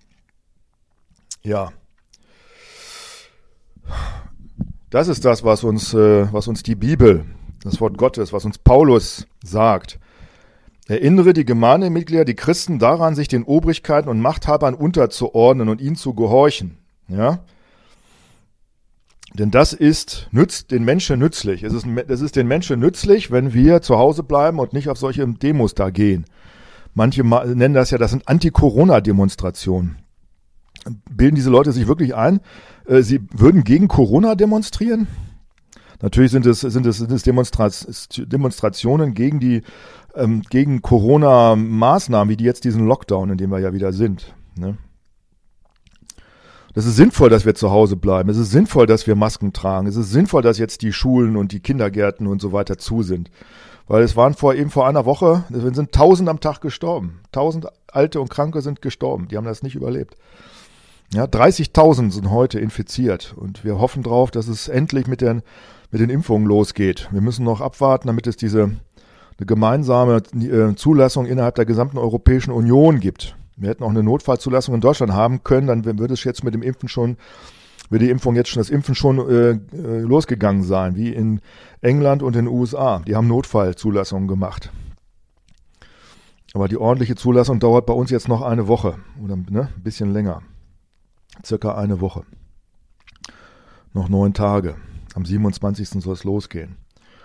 Ja, das ist das, was uns, äh, was uns die Bibel, das Wort Gottes, was uns Paulus sagt. Erinnere die Gemeindemitglieder, die Christen daran, sich den Obrigkeiten und Machthabern unterzuordnen und ihnen zu gehorchen. Ja? Denn das ist, nützt den Menschen nützlich. Es ist, es ist den Menschen nützlich, wenn wir zu Hause bleiben und nicht auf solche Demos da gehen. Manche nennen das ja, das sind Anti-Corona-Demonstrationen. Bilden diese Leute sich wirklich ein, sie würden gegen Corona demonstrieren? Natürlich sind es, sind es, sind es Demonstra- Demonstrationen gegen die, ähm, gegen Corona-Maßnahmen, wie die jetzt diesen Lockdown, in dem wir ja wieder sind. Ne? Es ist sinnvoll, dass wir zu Hause bleiben. Es ist sinnvoll, dass wir Masken tragen. Es ist sinnvoll, dass jetzt die Schulen und die Kindergärten und so weiter zu sind. Weil es waren vor, eben vor einer Woche, es sind tausend am Tag gestorben. Tausend Alte und Kranke sind gestorben. Die haben das nicht überlebt. Ja, dreißigtausend sind heute infiziert. Und wir hoffen drauf, dass es endlich mit den, mit den Impfungen losgeht. Wir müssen noch abwarten, damit es diese eine gemeinsame äh, Zulassung innerhalb der gesamten Europäischen Union gibt. Wir hätten auch eine Notfallzulassung in Deutschland haben können, dann würde es jetzt mit dem Impfen schon, würde die Impfung jetzt schon, das Impfen schon äh, äh, losgegangen sein, wie in England und in den U S A. Die haben Notfallzulassungen gemacht. Aber die ordentliche Zulassung dauert bei uns jetzt noch eine Woche oder ne, ein bisschen länger. Circa eine Woche. Noch neun Tage. Am siebenundzwanzigsten soll es losgehen.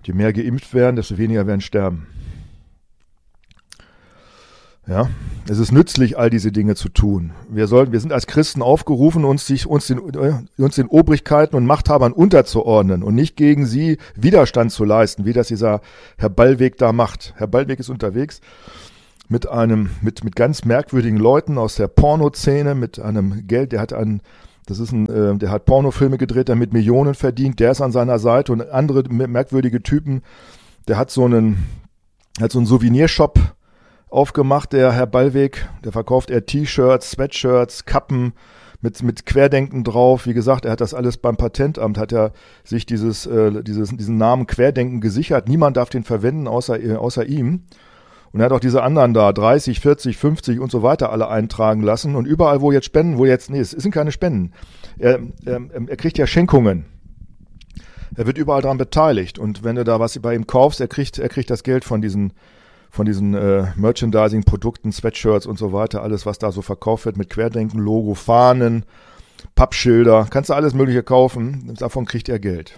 Je mehr geimpft werden, desto weniger werden sterben. Ja, es ist nützlich, all diese Dinge zu tun. Wir sollten, wir sind als Christen aufgerufen, uns, sich, uns, den, uns den Obrigkeiten und Machthabern unterzuordnen und nicht gegen sie Widerstand zu leisten, wie das dieser Herr Ballweg da macht. Herr Ballweg ist unterwegs mit einem, mit, mit ganz merkwürdigen Leuten aus der Pornoszene, mit einem Geld, der hat einen, das ist ein, äh, der hat Pornofilme gedreht, der mit Millionen verdient, der ist an seiner Seite und andere merkwürdige Typen, der hat so einen, hat so einen Souvenirshop aufgemacht, der Herr Ballweg, der verkauft er T-Shirts, Sweatshirts, Kappen mit mit Querdenken drauf. Wie gesagt, er hat das alles beim Patentamt, hat er sich dieses, äh, dieses diesen Namen Querdenken gesichert. Niemand darf den verwenden, außer äh, außer ihm. Und er hat auch diese anderen da, dreißig, vierzig, fünfzig und so weiter, alle eintragen lassen. Und überall, wo jetzt Spenden, wo jetzt, nee, es sind keine Spenden. Er, er, er kriegt ja Schenkungen. Er wird überall daran beteiligt. Und wenn du da was bei ihm kaufst, er kriegt, er kriegt das Geld von diesen von diesen äh, Merchandising-Produkten, Sweatshirts und so weiter, alles, was da so verkauft wird mit Querdenken-Logo, Fahnen, Pappschilder, kannst du alles Mögliche kaufen, davon kriegt er Geld.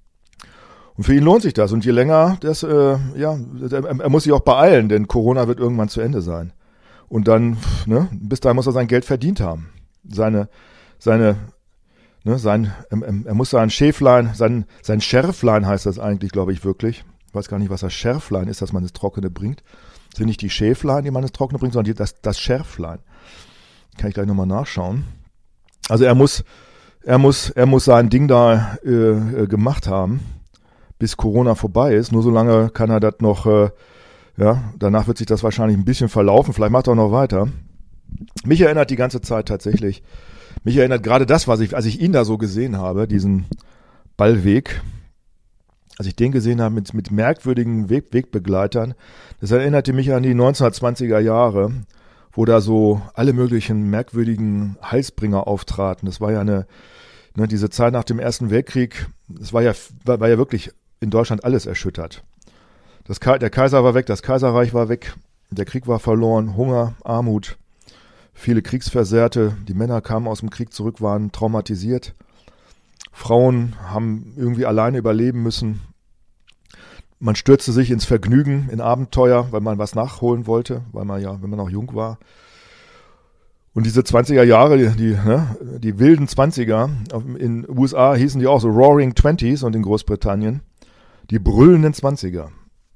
Und für ihn lohnt sich das. Und je länger, das, äh, ja, er, er muss sich auch beeilen, denn Corona wird irgendwann zu Ende sein. Und dann, ne, bis dahin muss er sein Geld verdient haben. Seine, seine, ne, sein, ähm, er muss sein Schäflein, sein, sein Schärflein heißt das eigentlich, glaube ich, wirklich. Ich weiß gar nicht, was das Schärflein ist, dass man das Trockene bringt. Das sind nicht die Schäflein, die man das Trockene bringt, sondern die, das, das Schärflein. Kann ich gleich nochmal nachschauen. Also er muss, er muss, er muss sein Ding da äh, gemacht haben, bis Corona vorbei ist. Nur so lange kann er das noch, äh, ja, danach wird sich das wahrscheinlich ein bisschen verlaufen. Vielleicht macht er auch noch weiter. Mich erinnert die ganze Zeit tatsächlich, mich erinnert gerade das, was ich, als ich ihn da so gesehen habe, diesen Ballweg, als ich den gesehen habe mit, mit merkwürdigen Weg, Wegbegleitern, das erinnerte mich an die neunzehnhundertzwanziger Jahre, wo da so alle möglichen merkwürdigen Heilsbringer auftraten. Das war ja eine, ne, diese Zeit nach dem Ersten Weltkrieg, das war ja, war, war ja wirklich in Deutschland alles erschüttert. Das, der Kaiser war weg, das Kaiserreich war weg, der Krieg war verloren, Hunger, Armut, viele Kriegsversehrte, die Männer kamen aus dem Krieg zurück, waren traumatisiert. Frauen haben irgendwie alleine überleben müssen. Man stürzte sich ins Vergnügen, in Abenteuer, weil man was nachholen wollte, weil man ja, wenn man noch jung war. Und diese zwanziger Jahre, die, die, ne, die wilden Zwanziger, in den U S A hießen die auch so Roaring Twenties und in Großbritannien, die brüllenden Zwanziger.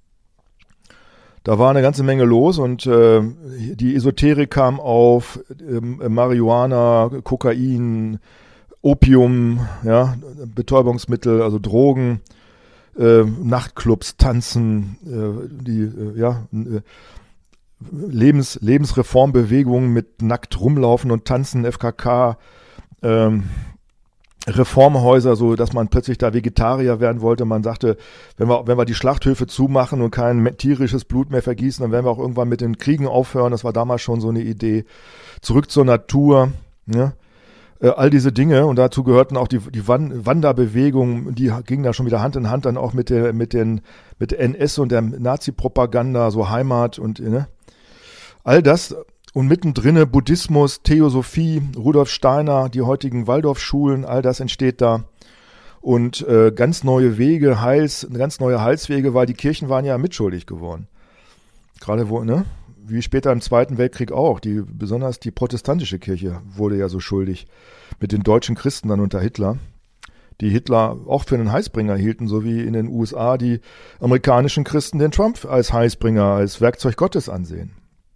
Da war eine ganze Menge los und äh, die Esoterik kam auf, äh, Marihuana, Kokain, Opium, ja, Betäubungsmittel, also Drogen, äh, Nachtclubs, Tanzen, äh, die äh, ja, äh, Lebens, Lebensreformbewegungen mit nackt rumlaufen und tanzen, F K K, ähm, Reformhäuser, so dass man plötzlich da Vegetarier werden wollte. Man sagte, wenn wir, wenn wir die Schlachthöfe zumachen und kein tierisches Blut mehr vergießen, dann werden wir auch irgendwann mit den Kriegen aufhören. Das war damals schon so eine Idee. Zurück zur Natur, ne? All diese Dinge, und dazu gehörten auch die, die Wanderbewegungen, die gingen da schon wieder Hand in Hand dann auch mit der, mit den, mit der N S und der Nazi-Propaganda, so Heimat und, ne? All das. Und mittendrin Buddhismus, Theosophie, Rudolf Steiner, die heutigen Waldorfschulen, all das entsteht da. Und äh, ganz neue Wege, Heils, ganz neue Heilswege, weil die Kirchen waren ja mitschuldig geworden. Gerade wo, ne? Wie später im Zweiten Weltkrieg auch. Die, besonders die protestantische Kirche wurde ja so schuldig mit den deutschen Christen dann unter Hitler, die Hitler auch für einen Heißbringer hielten, so wie in den U S A die amerikanischen Christen den Trump als Heißbringer, als Werkzeug Gottes ansehen.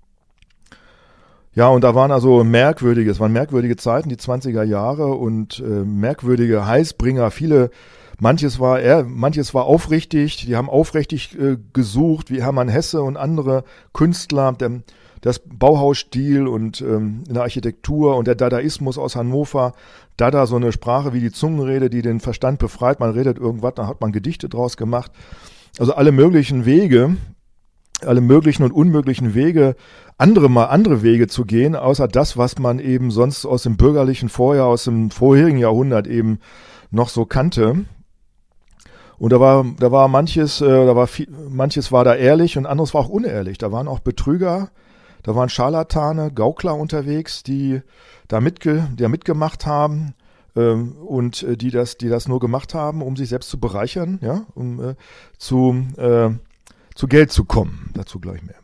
Ja, und da waren also merkwürdige, es waren merkwürdige Zeiten, die zwanziger Jahre und äh, merkwürdige Heißbringer, viele. Manches war er, manches war aufrichtig, die haben aufrichtig äh, gesucht, wie Hermann Hesse und andere Künstler, der, das Bauhausstil und ähm, in der Architektur und der Dadaismus aus Hannover. Dada, so eine Sprache wie die Zungenrede, die den Verstand befreit, man redet irgendwas, da hat man Gedichte draus gemacht. Also alle möglichen Wege, alle möglichen und unmöglichen Wege, andere mal andere Wege zu gehen, außer das, was man eben sonst aus dem bürgerlichen Vorjahr, aus dem vorherigen Jahrhundert eben noch so kannte. Und da war, da war manches, äh, da war viel, manches war da ehrlich und anderes war auch unehrlich. Da waren auch Betrüger, da waren Scharlatane, Gaukler unterwegs, die da mitge, die da mitgemacht haben. ähm, und äh, die das, die das nur gemacht haben, um sich selbst zu bereichern, ja, um äh, zu, äh, zu Geld zu kommen. Dazu gleich mehr.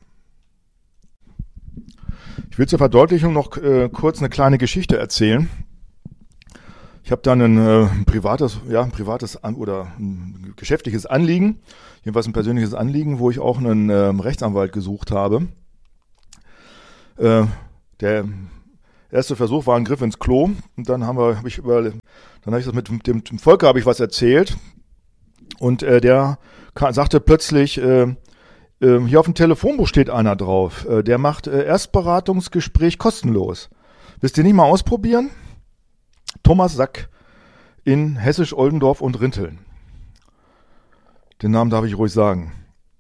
Ich will zur Verdeutlichung noch äh, kurz eine kleine Geschichte erzählen. Ich habe dann ein, äh, ein privates, ja, ein privates An- oder ein geschäftliches Anliegen, jedenfalls ein persönliches Anliegen, wo ich auch einen äh, Rechtsanwalt gesucht habe. Äh, der erste Versuch war ein Griff ins Klo und dann haben wir, hab ich über, dann habe ich das mit, mit dem, dem Volker habe ich was erzählt und äh, der kam, sagte plötzlich, äh, äh, hier auf dem Telefonbuch steht einer drauf, äh, der macht äh, Erstberatungsgespräch kostenlos. Willst du nicht mal ausprobieren? Thomas Sack in Hessisch-Oldendorf und Rinteln. Den Namen darf ich ruhig sagen.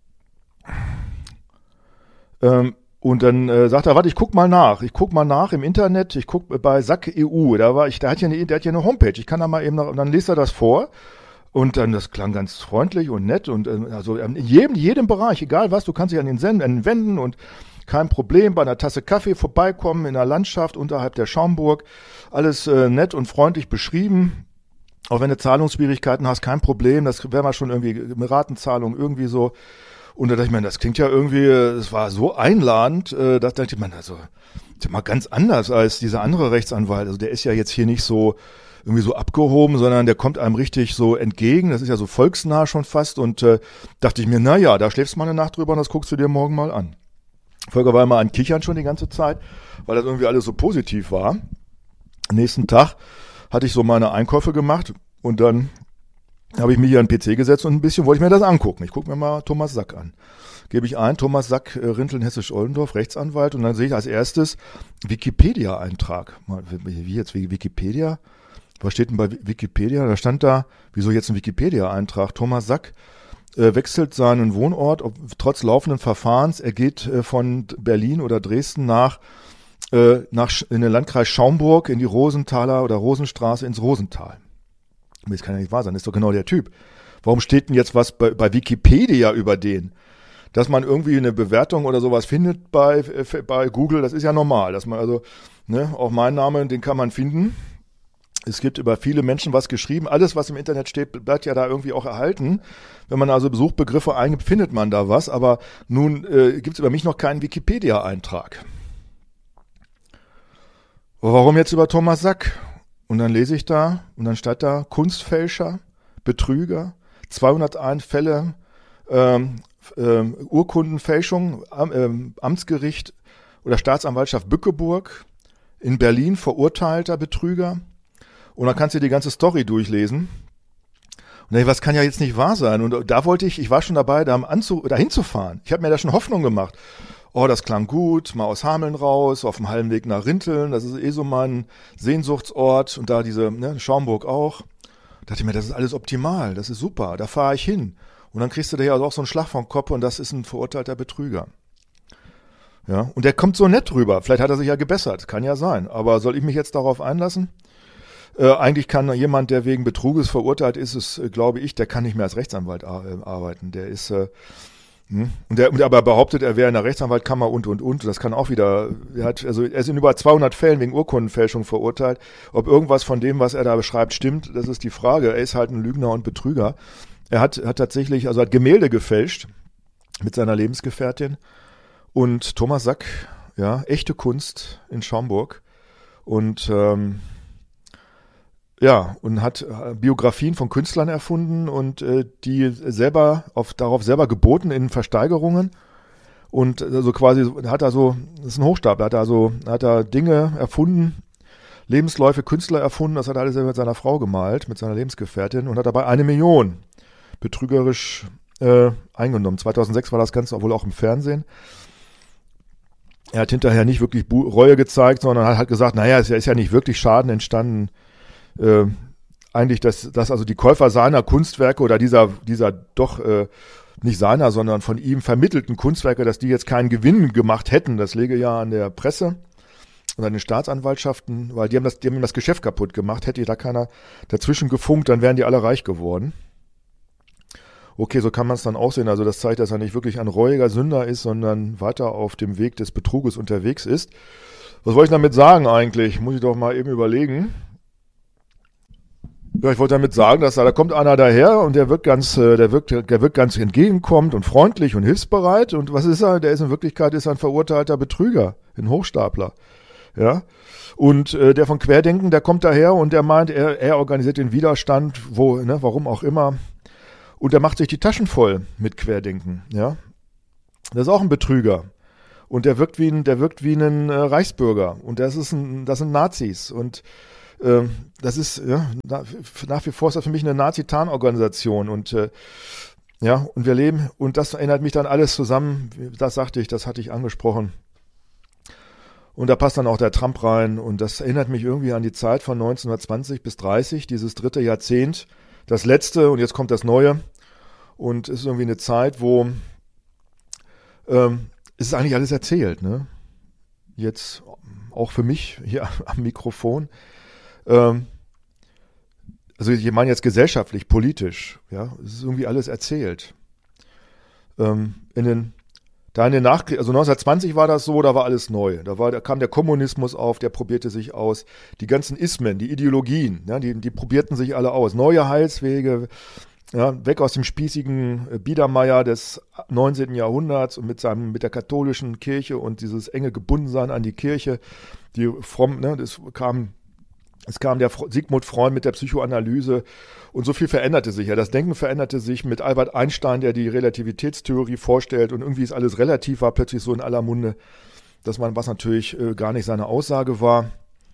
Ähm, Und dann äh, sagt er, warte, ich guck mal nach. Ich guck mal nach im Internet. Ich guck bei Sack E U. Da war ich, der hat ja eine, der hat ja eine Homepage. Ich kann da mal eben noch, und dann liest er das vor. Und dann, das klang ganz freundlich und nett und äh, also in jedem, jedem Bereich, egal was, du kannst dich an den Senden wenden und kein Problem, bei einer Tasse Kaffee vorbeikommen in der Landschaft unterhalb der Schaumburg. Alles äh, nett und freundlich beschrieben. Auch wenn du Zahlungsschwierigkeiten hast, kein Problem. Das wäre mal schon irgendwie eine Ratenzahlung, irgendwie so. Und da dachte ich mir, das klingt ja irgendwie, es war so einladend, äh, da dachte ich mir, also, das ist mal ganz anders als dieser andere Rechtsanwalt. Also der ist ja jetzt hier nicht so irgendwie so abgehoben, sondern der kommt einem richtig so entgegen. Das ist ja so volksnah schon fast. Und äh, dachte ich mir, na ja, da schläfst du mal eine Nacht drüber und das guckst du dir morgen mal an. Volker war immer an Kichern schon die ganze Zeit, weil das irgendwie alles so positiv war. Am nächsten Tag hatte ich so meine Einkäufe gemacht und dann habe ich mich hier an den P C gesetzt und ein bisschen wollte ich mir das angucken. Ich gucke mir mal Thomas Sack an. Gebe ich ein, Thomas Sack, äh, Rinteln, Hessisch-Oldendorf, Rechtsanwalt, und dann sehe ich als erstes Wikipedia-Eintrag. Wie jetzt, wie Wikipedia? Was steht denn bei Wikipedia? Da stand da, wieso jetzt ein Wikipedia-Eintrag? Thomas Sack äh, wechselt seinen Wohnort, ob, trotz laufenden Verfahrens. Er geht äh, von Berlin oder Dresden nach, äh, nach in den Landkreis Schaumburg, in die Rosenthaler oder Rosenstraße ins Rosental. Das kann ja nicht wahr sein, das ist doch genau der Typ. Warum steht denn jetzt was bei, bei Wikipedia über den? Dass man irgendwie eine Bewertung oder sowas findet bei, bei Google, das ist ja normal. Dass man also, ne, auch mein Name, den kann man finden. Es gibt über viele Menschen was geschrieben. Alles, was im Internet steht, bleibt ja da irgendwie auch erhalten. Wenn man also Suchbegriffe eingibt, findet man da was. Aber nun äh, gibt es über mich noch keinen Wikipedia-Eintrag. Warum jetzt über Thomas Sack? Und dann lese ich da, und dann steht da Kunstfälscher, Betrüger, zweihunderteins Fälle, ähm, ähm, Urkundenfälschung, am, ähm, Amtsgericht oder Staatsanwaltschaft Bückeburg, in Berlin verurteilter Betrüger. Und dann kannst du die ganze Story durchlesen. Und ey, was kann ja jetzt nicht wahr sein? Und da wollte ich, ich war schon dabei, da anzu, dahin zu fahren. Ich habe mir da schon Hoffnung gemacht. Oh, das klang gut, mal aus Hameln raus, auf dem Hallenweg nach Rinteln, das ist eh so mein Sehnsuchtsort. Und da diese, ne, Schaumburg auch. Da dachte ich mir, das ist alles optimal, das ist super, da fahre ich hin. Und dann kriegst du da ja auch so einen Schlag vom Kopf und das ist ein verurteilter Betrüger. Ja, und der kommt so nett rüber. Vielleicht hat er sich ja gebessert, kann ja sein. Aber soll ich mich jetzt darauf einlassen? Äh, eigentlich kann jemand, der wegen Betruges verurteilt ist, ist, äh, glaube ich, der kann nicht mehr als Rechtsanwalt ar- äh, arbeiten. Der ist, äh, hm? und der, und aber behauptet, er wäre in der Rechtsanwaltkammer und, und, und. Das kann auch wieder, er hat, also, er ist in über zweihundert Fällen wegen Urkundenfälschung verurteilt. Ob irgendwas von dem, was er da beschreibt, stimmt, das ist die Frage. Er ist halt ein Lügner und Betrüger. Er hat, hat tatsächlich, also hat Gemälde gefälscht mit seiner Lebensgefährtin. Und Thomas Sack, ja, echte Kunst in Schaumburg. Und, ähm, ja, und hat Biografien von Künstlern erfunden und äh, die selber auf, darauf selber geboten in Versteigerungen. Und also quasi hat er so, das ist ein Hochstapler, hat er so, hat er Dinge erfunden, Lebensläufe, Künstler erfunden, das hat er alles selber mit seiner Frau gemalt, mit seiner Lebensgefährtin und hat dabei eine Million betrügerisch äh, eingenommen. zweitausendsechs war das Ganze wohl auch im Fernsehen. Er hat hinterher nicht wirklich Bu- Reue gezeigt, sondern hat halt gesagt, naja, es ist ja nicht wirklich Schaden entstanden. Äh, eigentlich, dass, dass also die Käufer seiner Kunstwerke oder dieser, dieser doch äh, nicht seiner, sondern von ihm vermittelten Kunstwerke, dass die jetzt keinen Gewinn gemacht hätten. Das läge ja an der Presse und an den Staatsanwaltschaften, weil die haben das, die haben ihm das Geschäft kaputt gemacht. Hätte da keiner dazwischen gefunkt, dann wären die alle reich geworden. Okay, so kann man es dann auch sehen. Also das zeigt, dass er nicht wirklich ein reuiger Sünder ist, sondern weiter auf dem Weg des Betruges unterwegs ist. Was wollte ich damit sagen eigentlich? Muss ich doch mal eben überlegen. Ja, ich wollte damit sagen, dass da, da kommt einer daher und der wirkt ganz, äh, der wirkt, der wirkt ganz entgegenkommend und freundlich und hilfsbereit. Und was ist er? Der ist in Wirklichkeit ist er ein verurteilter Betrüger, ein Hochstapler. Ja. Und äh, der von Querdenken, der kommt daher und der meint, er, er organisiert den Widerstand, wo, ne, warum auch immer. Und der macht sich die Taschen voll mit Querdenken. Ja. Das ist auch ein Betrüger. Und der wirkt wie ein, der wirkt wie ein äh, Reichsbürger. Und das ist ein, das sind Nazis. Und ähm, das ist ja, nach, nach wie vor ist das für mich eine Nazi-Tarnorganisation. Und äh, ja, und wir leben, und das erinnert mich dann alles zusammen, das sagte ich, das hatte ich angesprochen. Und da passt dann auch der Trump rein. Und das erinnert mich irgendwie an die Zeit von neunzehnhundertzwanzig bis dreißig, dieses dritte Jahrzehnt, das letzte, und jetzt kommt das Neue. Und es ist irgendwie eine Zeit, wo ähm, es ist eigentlich alles erzählt, ne? Jetzt auch für mich hier am Mikrofon. Ähm, also ich meine jetzt gesellschaftlich, politisch, ja, es ist irgendwie alles erzählt. Ähm, in den, da in den Nachkrieg, also neunzehnhundertzwanzig war das so, da war alles neu. Da war, da kam der Kommunismus auf, der probierte sich aus. Die ganzen Ismen, die Ideologien, ja, die, die probierten sich alle aus. Neue Heilswege. Ja, weg aus dem spießigen Biedermeier des neunzehnten Jahrhunderts und mit seinem, mit der katholischen Kirche und dieses enge Gebundensein an die Kirche, die fromm, ne, das kam, es kam der Sigmund Freud mit der Psychoanalyse und so viel veränderte sich ja. Das Denken veränderte sich mit Albert Einstein, der die Relativitätstheorie vorstellt und irgendwie ist alles relativ, war plötzlich so in aller Munde, dass man, was natürlich äh, gar nicht seine Aussage war.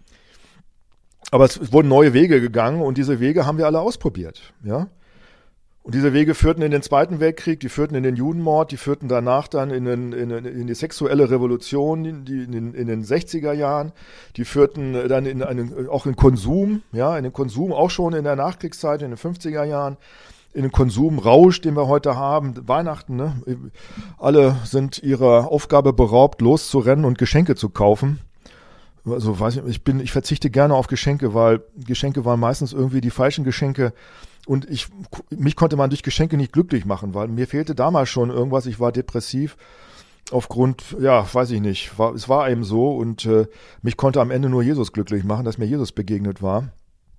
Aber es wurden neue Wege gegangen und diese Wege haben wir alle ausprobiert, ja. Und diese Wege führten in den Zweiten Weltkrieg, die führten in den Judenmord, die führten danach dann in, den, in, in die sexuelle Revolution die in, den, in den sechziger Jahren, die führten dann in einen, auch in Konsum, ja, in den Konsum auch schon in der Nachkriegszeit, in den fünfziger Jahren, in den Konsumrausch, den wir heute haben, Weihnachten, ne? Alle sind ihrer Aufgabe beraubt, loszurennen und Geschenke zu kaufen. Also weiß ich, ich bin, ich verzichte gerne auf Geschenke, weil Geschenke waren meistens irgendwie die falschen Geschenke. Und ich, mich konnte man durch Geschenke nicht glücklich machen, weil mir fehlte damals schon irgendwas. Ich war depressiv aufgrund, ja, weiß ich nicht. War, es war eben so und äh, mich konnte am Ende nur Jesus glücklich machen, dass mir Jesus begegnet war.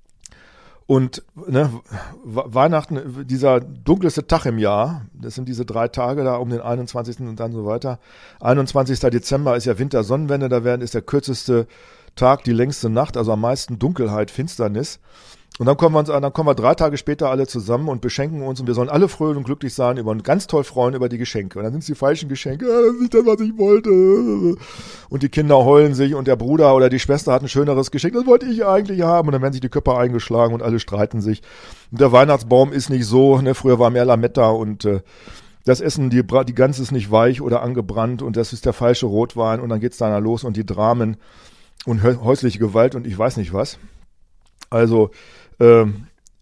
Und ne, Weihnachten, dieser dunkelste Tag im Jahr, das sind diese drei Tage da um den einundzwanzigsten und dann so weiter. einundzwanzigsten Dezember ist ja Wintersonnenwende, da werden ist der kürzeste Tag, die längste Nacht, also am meisten Dunkelheit, Finsternis. Und dann kommen wir uns, dann kommen wir drei Tage später alle zusammen und beschenken uns und wir sollen alle fröhlich und glücklich sein über und ganz toll freuen über die Geschenke. Und dann sind es die falschen Geschenke, ah, das ist nicht das, was ich wollte. Und die Kinder heulen sich und der Bruder oder die Schwester hat ein schöneres Geschenk, das wollte ich eigentlich haben. Und dann werden sich die Köpfe eingeschlagen und alle streiten sich. Und der Weihnachtsbaum ist nicht so, ne, früher war mehr Lametta und äh, das Essen, die, die Gans ist nicht weich oder angebrannt und das ist der falsche Rotwein und dann geht's da los und die Dramen und häusliche Gewalt und ich weiß nicht was. Also ähm,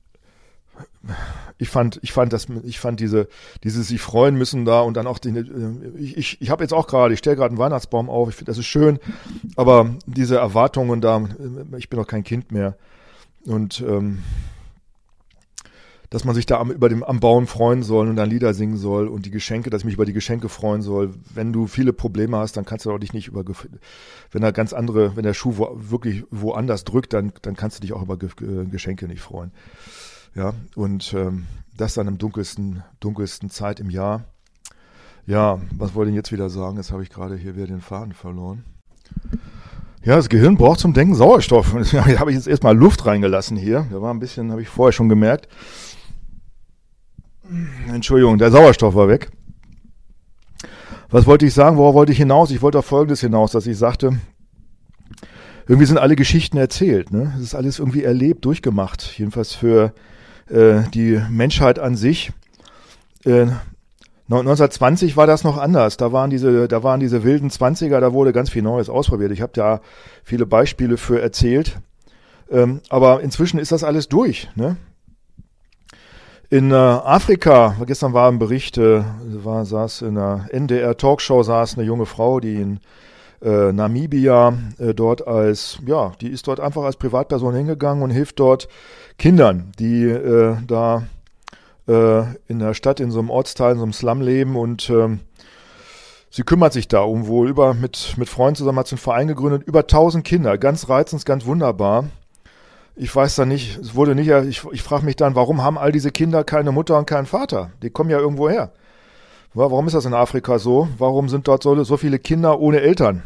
ich fand, ich fand das, ich fand diese, dieses sich freuen müssen da und dann auch die, ich, ich, ich habe jetzt auch gerade, ich stelle gerade einen Weihnachtsbaum auf, ich finde das ist schön, aber diese Erwartungen da, ich bin doch kein Kind mehr und ähm, dass man sich da am, über dem, am Bauen freuen soll und dann Lieder singen soll und die Geschenke, dass ich mich über die Geschenke freuen soll. Wenn du viele Probleme hast, dann kannst du auch dich nicht über, wenn da ganz andere, wenn der Schuh wo, wirklich woanders drückt, dann, dann kannst du dich auch über Geschenke nicht freuen. Ja, und ähm, das dann im dunkelsten, dunkelsten Zeit im Jahr. Ja, was wollte ich jetzt wieder sagen? Jetzt habe ich gerade hier wieder den Faden verloren. Ja, das Gehirn braucht zum Denken Sauerstoff. Da habe ich jetzt erstmal Luft reingelassen hier. Da war ein bisschen, habe ich vorher schon gemerkt. Entschuldigung, der Sauerstoff war weg. Was wollte ich sagen? Worauf wollte ich hinaus? Ich wollte auf Folgendes hinaus, dass ich sagte, irgendwie sind alle Geschichten erzählt. Ne? Es ist alles irgendwie erlebt, durchgemacht. Jedenfalls für äh, die Menschheit an sich. Äh, neunzehnhundertzwanzig war das noch anders. Da waren diese, da waren diese wilden Zwanziger, da wurde ganz viel Neues ausprobiert. Ich habe da viele Beispiele für erzählt. Ähm, aber inzwischen ist das alles durch. Ne? In äh, Afrika, gestern war ein Bericht, äh, war, saß in einer N D R-Talkshow, saß eine junge Frau, die in äh, Namibia äh, dort als, ja, die ist dort einfach als Privatperson hingegangen und hilft dort Kindern, die äh, da äh, in der Stadt, in so einem Ortsteil, in so einem Slum leben und äh, sie kümmert sich da um wohl über, mit, mit Freunden zusammen hat sie einen Verein gegründet, über tausend Kinder, ganz reizend, ganz wunderbar. ich weiß da nicht, es wurde nicht, ich, ich frage mich dann, warum haben all diese Kinder keine Mutter und keinen Vater? Die kommen ja irgendwo her. Warum ist das in Afrika so? Warum sind dort so, so viele Kinder ohne Eltern?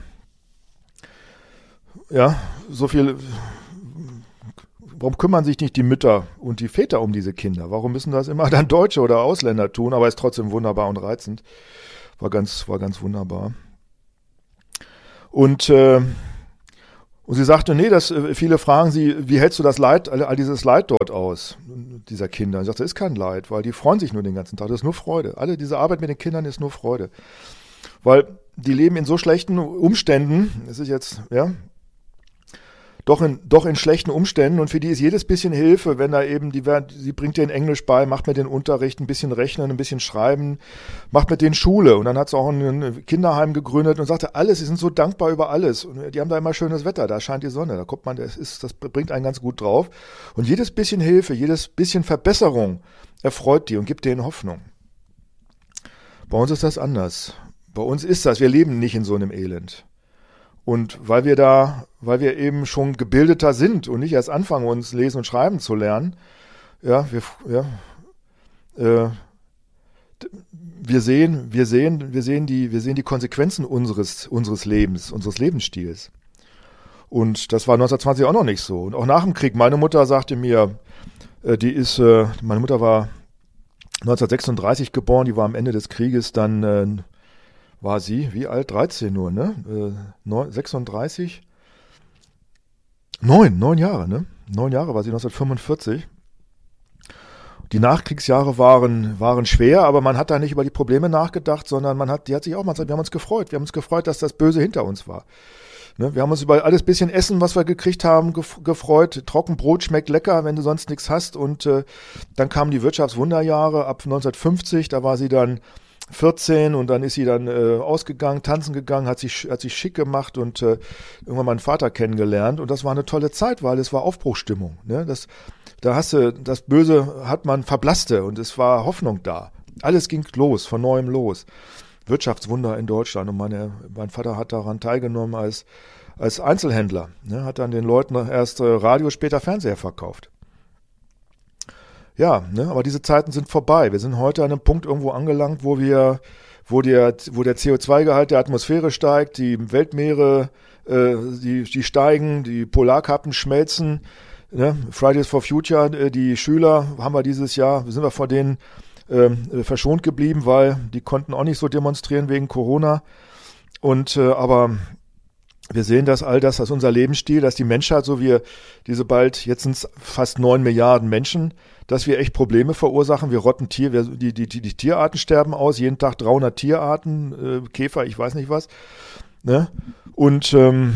Ja, so viel, warum kümmern sich nicht die Mütter und die Väter um diese Kinder? Warum müssen das immer dann Deutsche oder Ausländer tun? Aber ist trotzdem wunderbar und reizend. War ganz, war ganz wunderbar. Und, äh, und sie sagte, nee, das, viele fragen sie, wie hältst du das Leid, all, all dieses Leid dort aus, dieser Kinder? Ich sagte, das ist kein Leid, weil die freuen sich nur den ganzen Tag. Das ist nur Freude. Alle diese Arbeit mit den Kindern ist nur Freude. Weil die leben in so schlechten Umständen, es ist jetzt, ja, Doch in, doch in schlechten Umständen, und für die ist jedes bisschen Hilfe, wenn da eben, die, sie bringt denen Englisch bei, macht mit den Unterricht, ein bisschen Rechnen, ein bisschen Schreiben, macht mit denen Schule, und dann hat sie auch ein Kinderheim gegründet und sagte, alles, sie sind so dankbar über alles, und die haben da immer schönes Wetter, da scheint die Sonne, da kommt man, das ist, das bringt einen ganz gut drauf, und jedes bisschen Hilfe, jedes bisschen Verbesserung erfreut die und gibt denen Hoffnung. Bei uns ist das anders. Bei uns ist das, wir leben nicht in so einem Elend. Und weil wir da, weil wir eben schon gebildeter sind und nicht erst anfangen, uns lesen und schreiben zu lernen, ja, wir, ja, äh, wir sehen, wir sehen, wir sehen die, wir sehen die Konsequenzen unseres, unseres Lebens, unseres Lebensstils. Und das war neunzehnhundertzwanzig auch noch nicht so. Und auch nach dem Krieg, meine Mutter sagte mir, äh, die ist, äh, meine Mutter war neunzehnhundertsechsunddreißig geboren, die war am Ende des Krieges dann, äh, war sie, wie alt? dreizehn nur, ne? Äh, sechsunddreißig? Neun, neun Jahre, ne? Neun Jahre war sie neunzehnhundertfünfundvierzig. Die Nachkriegsjahre waren, waren schwer, aber man hat da nicht über die Probleme nachgedacht, sondern man hat, die hat sich auch mal gesagt, wir haben uns gefreut. Wir haben uns gefreut, dass das Böse hinter uns war. Ne? Wir haben uns über alles bisschen Essen, was wir gekriegt haben, gef- gefreut. Trockenbrot schmeckt lecker, wenn du sonst nichts hast. Und äh, dann kamen die Wirtschaftswunderjahre ab neunzehnhundertfünfzig, da war sie dann vierzehn, und dann ist sie dann äh, ausgegangen, tanzen gegangen, hat sich, hat sich schick gemacht und äh, irgendwann meinen Vater kennengelernt, und das war eine tolle Zeit, weil es war Aufbruchsstimmung. Ne? Das, da hast du, das Böse hat man verblasste, und es war Hoffnung da. Alles ging los, von neuem los. Wirtschaftswunder in Deutschland, und meine, mein Vater hat daran teilgenommen als, als Einzelhändler, ne? Hat dann den Leuten erst äh, Radio, später Fernseher verkauft. Ja, ne, aber diese Zeiten sind vorbei. Wir sind heute an einem Punkt irgendwo angelangt, wo wir, wo der, wo der C O zwei Gehalt der Atmosphäre steigt, die Weltmeere, äh, die, die steigen, die Polarkappen schmelzen. Ne? Fridays for Future, äh, die Schüler haben wir dieses Jahr, sind wir vor denen äh, verschont geblieben, weil die konnten auch nicht so demonstrieren wegen Corona. Und äh, aber wir sehen, dass all das, dass unser Lebensstil, dass die Menschheit, so wie diese bald, jetzt sind es fast neun Milliarden Menschen, dass wir echt Probleme verursachen. Wir rotten Tier, wir, die, die, die, die Tierarten sterben aus, jeden Tag dreihundert Tierarten, äh, Käfer, ich weiß nicht was. Ne? Und ähm,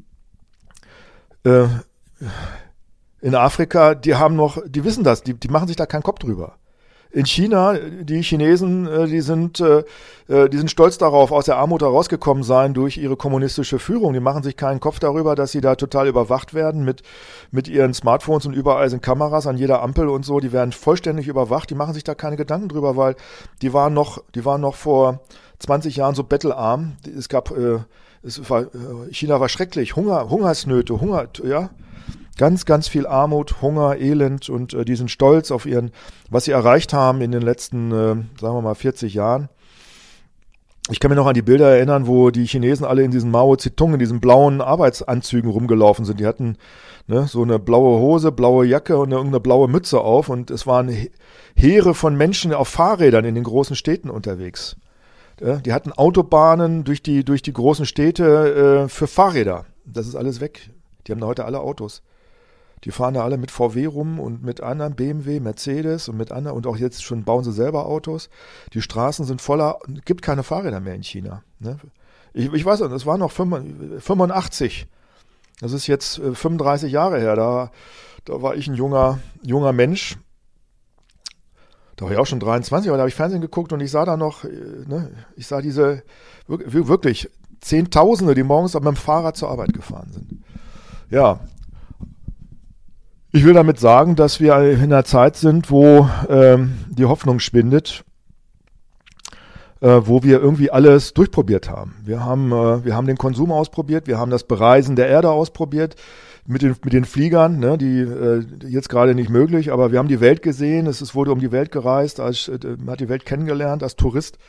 äh, in Afrika, die haben noch, die wissen das, die, die machen sich da keinen Kopf drüber. In China, die Chinesen, die sind, die sind stolz darauf, aus der Armut herausgekommen sein durch ihre kommunistische Führung. Die machen sich keinen Kopf darüber, dass sie da total überwacht werden mit, mit ihren Smartphones, und überall sind Kameras an jeder Ampel und so. Die werden vollständig überwacht. Die machen sich da keine Gedanken drüber, weil die waren noch, die waren noch vor zwanzig Jahren so bettelarm. Es gab, es war, China war schrecklich. Hunger, Hungersnöte, Hunger, ja. Ganz, ganz viel Armut, Hunger, Elend, und äh, die sind stolz auf ihren, was sie erreicht haben in den letzten, äh, sagen wir mal, vierzig Jahren. Ich kann mich noch an die Bilder erinnern, wo die Chinesen alle in diesen Mao Zedong, in diesen blauen Arbeitsanzügen rumgelaufen sind. Die hatten ne, so eine blaue Hose, blaue Jacke und eine, irgendeine blaue Mütze auf, und es waren Heere von Menschen auf Fahrrädern in den großen Städten unterwegs. Ja, die hatten Autobahnen durch die, durch die großen Städte äh, für Fahrräder. Das ist alles weg. Die haben da heute alle Autos. Die fahren da alle mit V W rum und mit anderen B M W, Mercedes und mit anderen, und auch jetzt schon bauen sie selber Autos. Die Straßen sind voller, es gibt keine Fahrräder mehr in China. Ne? Ich, ich weiß nicht, es war noch fünfundachtzig. Das ist jetzt fünfunddreißig Jahre her. Da, da war ich ein junger, junger Mensch. Da war ich auch schon dreiundzwanzig, aber da habe ich Fernsehen geguckt, und ich sah da noch, ne, ich sah diese, wirklich Zehntausende, die morgens mit dem Fahrrad zur Arbeit gefahren sind. Ja, ich will damit sagen, dass wir in einer Zeit sind, wo ähm, die Hoffnung schwindet, äh, wo wir irgendwie alles durchprobiert haben. Wir haben, äh, wir haben den Konsum ausprobiert, wir haben das Bereisen der Erde ausprobiert, mit den, mit den Fliegern, ne, die äh, jetzt gerade nicht möglich, aber wir haben die Welt gesehen, es, es wurde um die Welt gereist, als, äh, man hat die Welt kennengelernt als Tourist.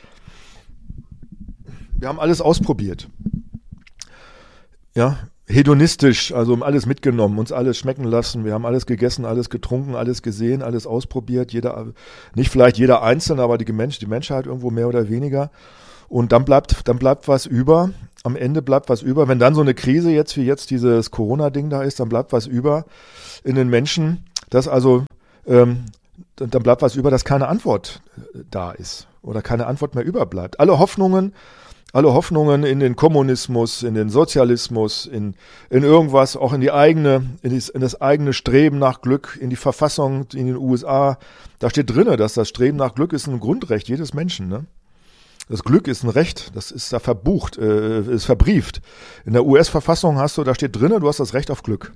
Wir haben alles ausprobiert. Ja, hedonistisch, also alles mitgenommen, uns alles schmecken lassen. Wir haben alles gegessen, alles getrunken, alles gesehen, alles ausprobiert. Jeder, nicht vielleicht jeder Einzelne, aber die, Mensch, die Menschheit irgendwo mehr oder weniger. Und dann bleibt, dann bleibt was über. Am Ende bleibt was über. Wenn dann so eine Krise jetzt wie jetzt dieses Corona-Ding da ist, dann bleibt was über in den Menschen. Das also, ähm, dann bleibt was über, dass keine Antwort da ist oder keine Antwort mehr überbleibt. Alle Hoffnungen. Alle Hoffnungen in den Kommunismus, in den Sozialismus, in, in irgendwas, auch in die eigene, in, die, in das eigene Streben nach Glück, in die Verfassung in den U S A. Da steht drinne, dass das Streben nach Glück ist ein Grundrecht jedes Menschen. Ne? Das Glück ist ein Recht, das ist da verbucht, äh, ist verbrieft. In der U S-Verfassung hast du, da steht drinne, du hast das Recht auf Glück.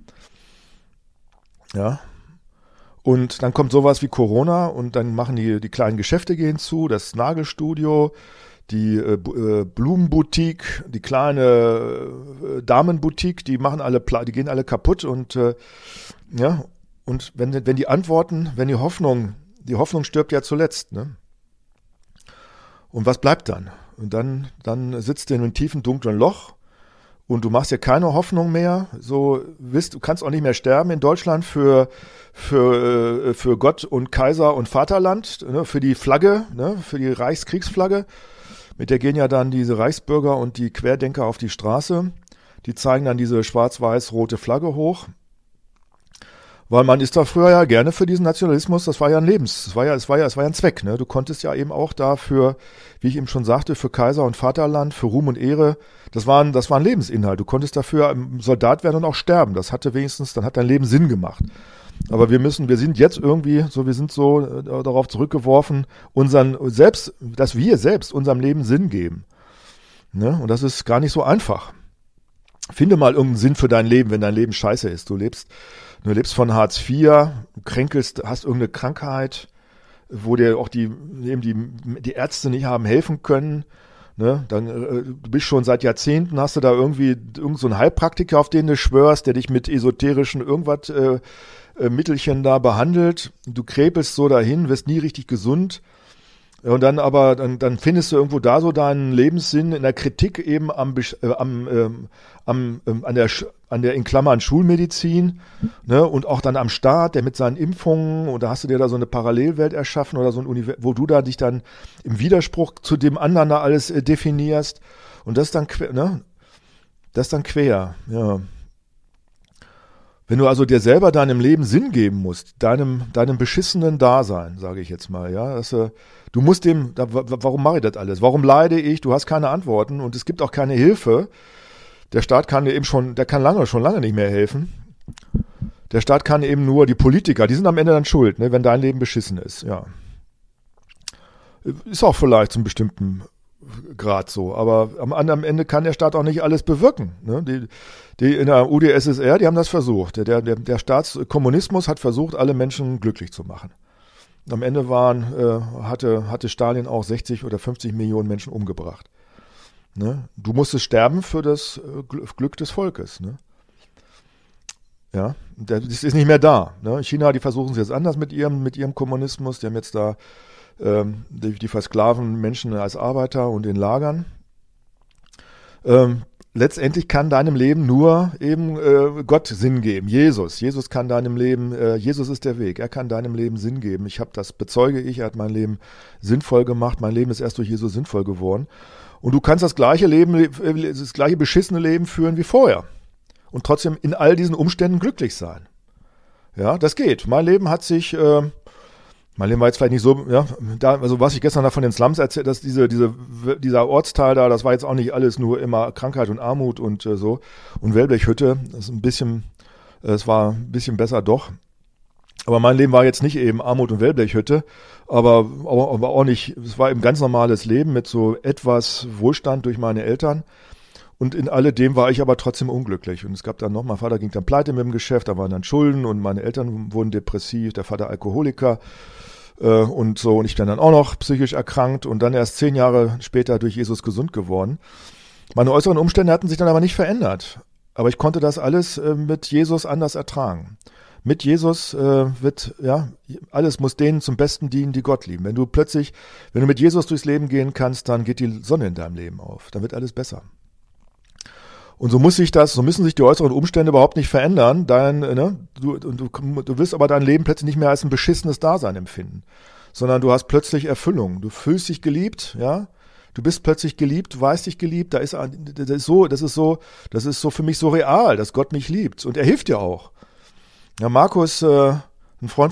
Ja. Und dann kommt sowas wie Corona und dann machen die, die kleinen Geschäfte gehen zu, das Nagelstudio, die äh, Blumenboutique, die kleine äh, Damenboutique, die machen alle, die gehen alle kaputt und äh, ja, und wenn wenn die Antworten, wenn die Hoffnung, die Hoffnung stirbt ja zuletzt, ne? Und was bleibt dann? Und dann dann sitzt du in einem tiefen dunklen Loch und du machst dir keine Hoffnung mehr. So wisst, du kannst auch nicht mehr sterben in Deutschland für für für Gott und Kaiser und Vaterland, ne? Für die Flagge, ne? Für die Reichskriegsflagge. Mit der gehen ja dann diese Reichsbürger und die Querdenker auf die Straße. Die zeigen dann diese schwarz-weiß-rote Flagge hoch. Weil man ist da früher ja gerne für diesen Nationalismus, das war ja ein Lebens, das war ja, es war ja, es war ja ein Zweck, ne? Du konntest ja eben auch dafür, wie ich eben schon sagte, für Kaiser und Vaterland, für Ruhm und Ehre, das war ein, das war ein Lebensinhalt. Du konntest dafür Soldat werden und auch sterben. Das hatte wenigstens, dann hat dein Leben Sinn gemacht. Aber wir müssen, wir sind jetzt irgendwie, so, wir sind so äh, darauf zurückgeworfen, unseren selbst, dass wir selbst unserem Leben Sinn geben. Ne? Und das ist gar nicht so einfach. Finde mal irgendeinen Sinn für dein Leben, wenn dein Leben scheiße ist. Du lebst, du lebst von Hartz vier, du kränkelst, hast irgendeine Krankheit, wo dir auch die, eben die, die Ärzte nicht haben helfen können. Ne? Dann, äh, du bist schon seit Jahrzehnten, hast du da irgendwie irgend so einen Heilpraktiker, auf den du schwörst, der dich mit esoterischen irgendwas äh, Mittelchen da behandelt, du krepelst so dahin, wirst nie richtig gesund und dann aber, dann, dann findest du irgendwo da so deinen Lebenssinn in der Kritik eben am, äh, am, ähm, am ähm, an der, an der in Klammern Schulmedizin, ne, und auch dann am Staat, der mit seinen Impfungen, und da hast du dir da so eine Parallelwelt erschaffen oder so ein Univers, wo du da dich dann im Widerspruch zu dem anderen da alles äh, definierst und das ist dann quer, ne, das ist dann quer, ja. Wenn du also dir selber deinem Leben Sinn geben musst, deinem deinem beschissenen Dasein, sage ich jetzt mal, ja, dass, äh, du musst dem, da, warum mache ich das alles? Warum leide ich? Du hast keine Antworten und es gibt auch keine Hilfe. Der Staat kann dir eben schon, der kann lange, schon lange nicht mehr helfen. Der Staat kann eben nur, die Politiker, die sind am Ende dann schuld, ne, wenn dein Leben beschissen ist, ja. Ist auch vielleicht zum bestimmten Grad so, aber am anderen Ende kann der Staat auch nicht alles bewirken. Ne? Die, die in der U d S S R, die haben das versucht. Der, der, der Staatskommunismus hat versucht, alle Menschen glücklich zu machen. Am Ende waren, äh, hatte, hatte Stalin auch sechzig oder fünfzig Millionen Menschen umgebracht. Ne? Du musstest sterben für das äh, Glück des Volkes. Ne? Ja, das ist nicht mehr da. Ne? China, die versuchen es jetzt anders mit ihrem, mit ihrem Kommunismus. Die haben jetzt da ähm, die, die versklaven Menschen als Arbeiter und in Lagern. Ähm, letztendlich kann deinem Leben nur eben äh, Gott Sinn geben. Jesus. Jesus kann deinem Leben, äh, Jesus ist der Weg. Er kann deinem Leben Sinn geben. Ich habe das, bezeuge ich, er hat mein Leben sinnvoll gemacht. Mein Leben ist erst durch Jesus sinnvoll geworden. Und du kannst das gleiche Leben, das gleiche beschissene Leben führen wie vorher. Und trotzdem in all diesen Umständen glücklich sein. Ja, das geht. Mein Leben hat sich, äh, mein Leben war jetzt vielleicht nicht so, ja, da, also was ich gestern da von den Slums erzählt, dass diese, diese, dieser Ortsteil da, das war jetzt auch nicht alles nur immer Krankheit und Armut und äh, so. Und Wellblechhütte, das ist ein bisschen, es war ein bisschen besser doch. Aber mein Leben war jetzt nicht eben Armut und Wellblechhütte, aber, aber, aber auch nicht, es war eben ganz normales Leben mit so etwas Wohlstand durch meine Eltern. Und in alledem war ich aber trotzdem unglücklich. Und es gab dann noch, mein Vater ging dann pleite mit dem Geschäft, da waren dann Schulden und meine Eltern wurden depressiv, der Vater Alkoholiker äh, und so. Und ich bin dann auch noch psychisch erkrankt und dann erst zehn Jahre später durch Jesus gesund geworden. Meine äußeren Umstände hatten sich dann aber nicht verändert. Aber ich konnte das alles äh, mit Jesus anders ertragen. Mit Jesus äh, wird, ja, alles muss denen zum Besten dienen, die Gott lieben. Wenn du plötzlich, wenn du mit Jesus durchs Leben gehen kannst, dann geht die Sonne in deinem Leben auf. Dann wird alles besser. Und so muss sich das, so müssen sich die äußeren Umstände überhaupt nicht verändern. Dein, ne, du, du, du wirst aber dein Leben plötzlich nicht mehr als ein beschissenes Dasein empfinden, sondern du hast plötzlich Erfüllung. Du fühlst dich geliebt, ja. Du bist plötzlich geliebt, du weißt dich geliebt. Da ist, das ist so, das ist so, das ist so für mich so real, dass Gott mich liebt und er hilft dir auch. Ja, Markus, äh, ein Freund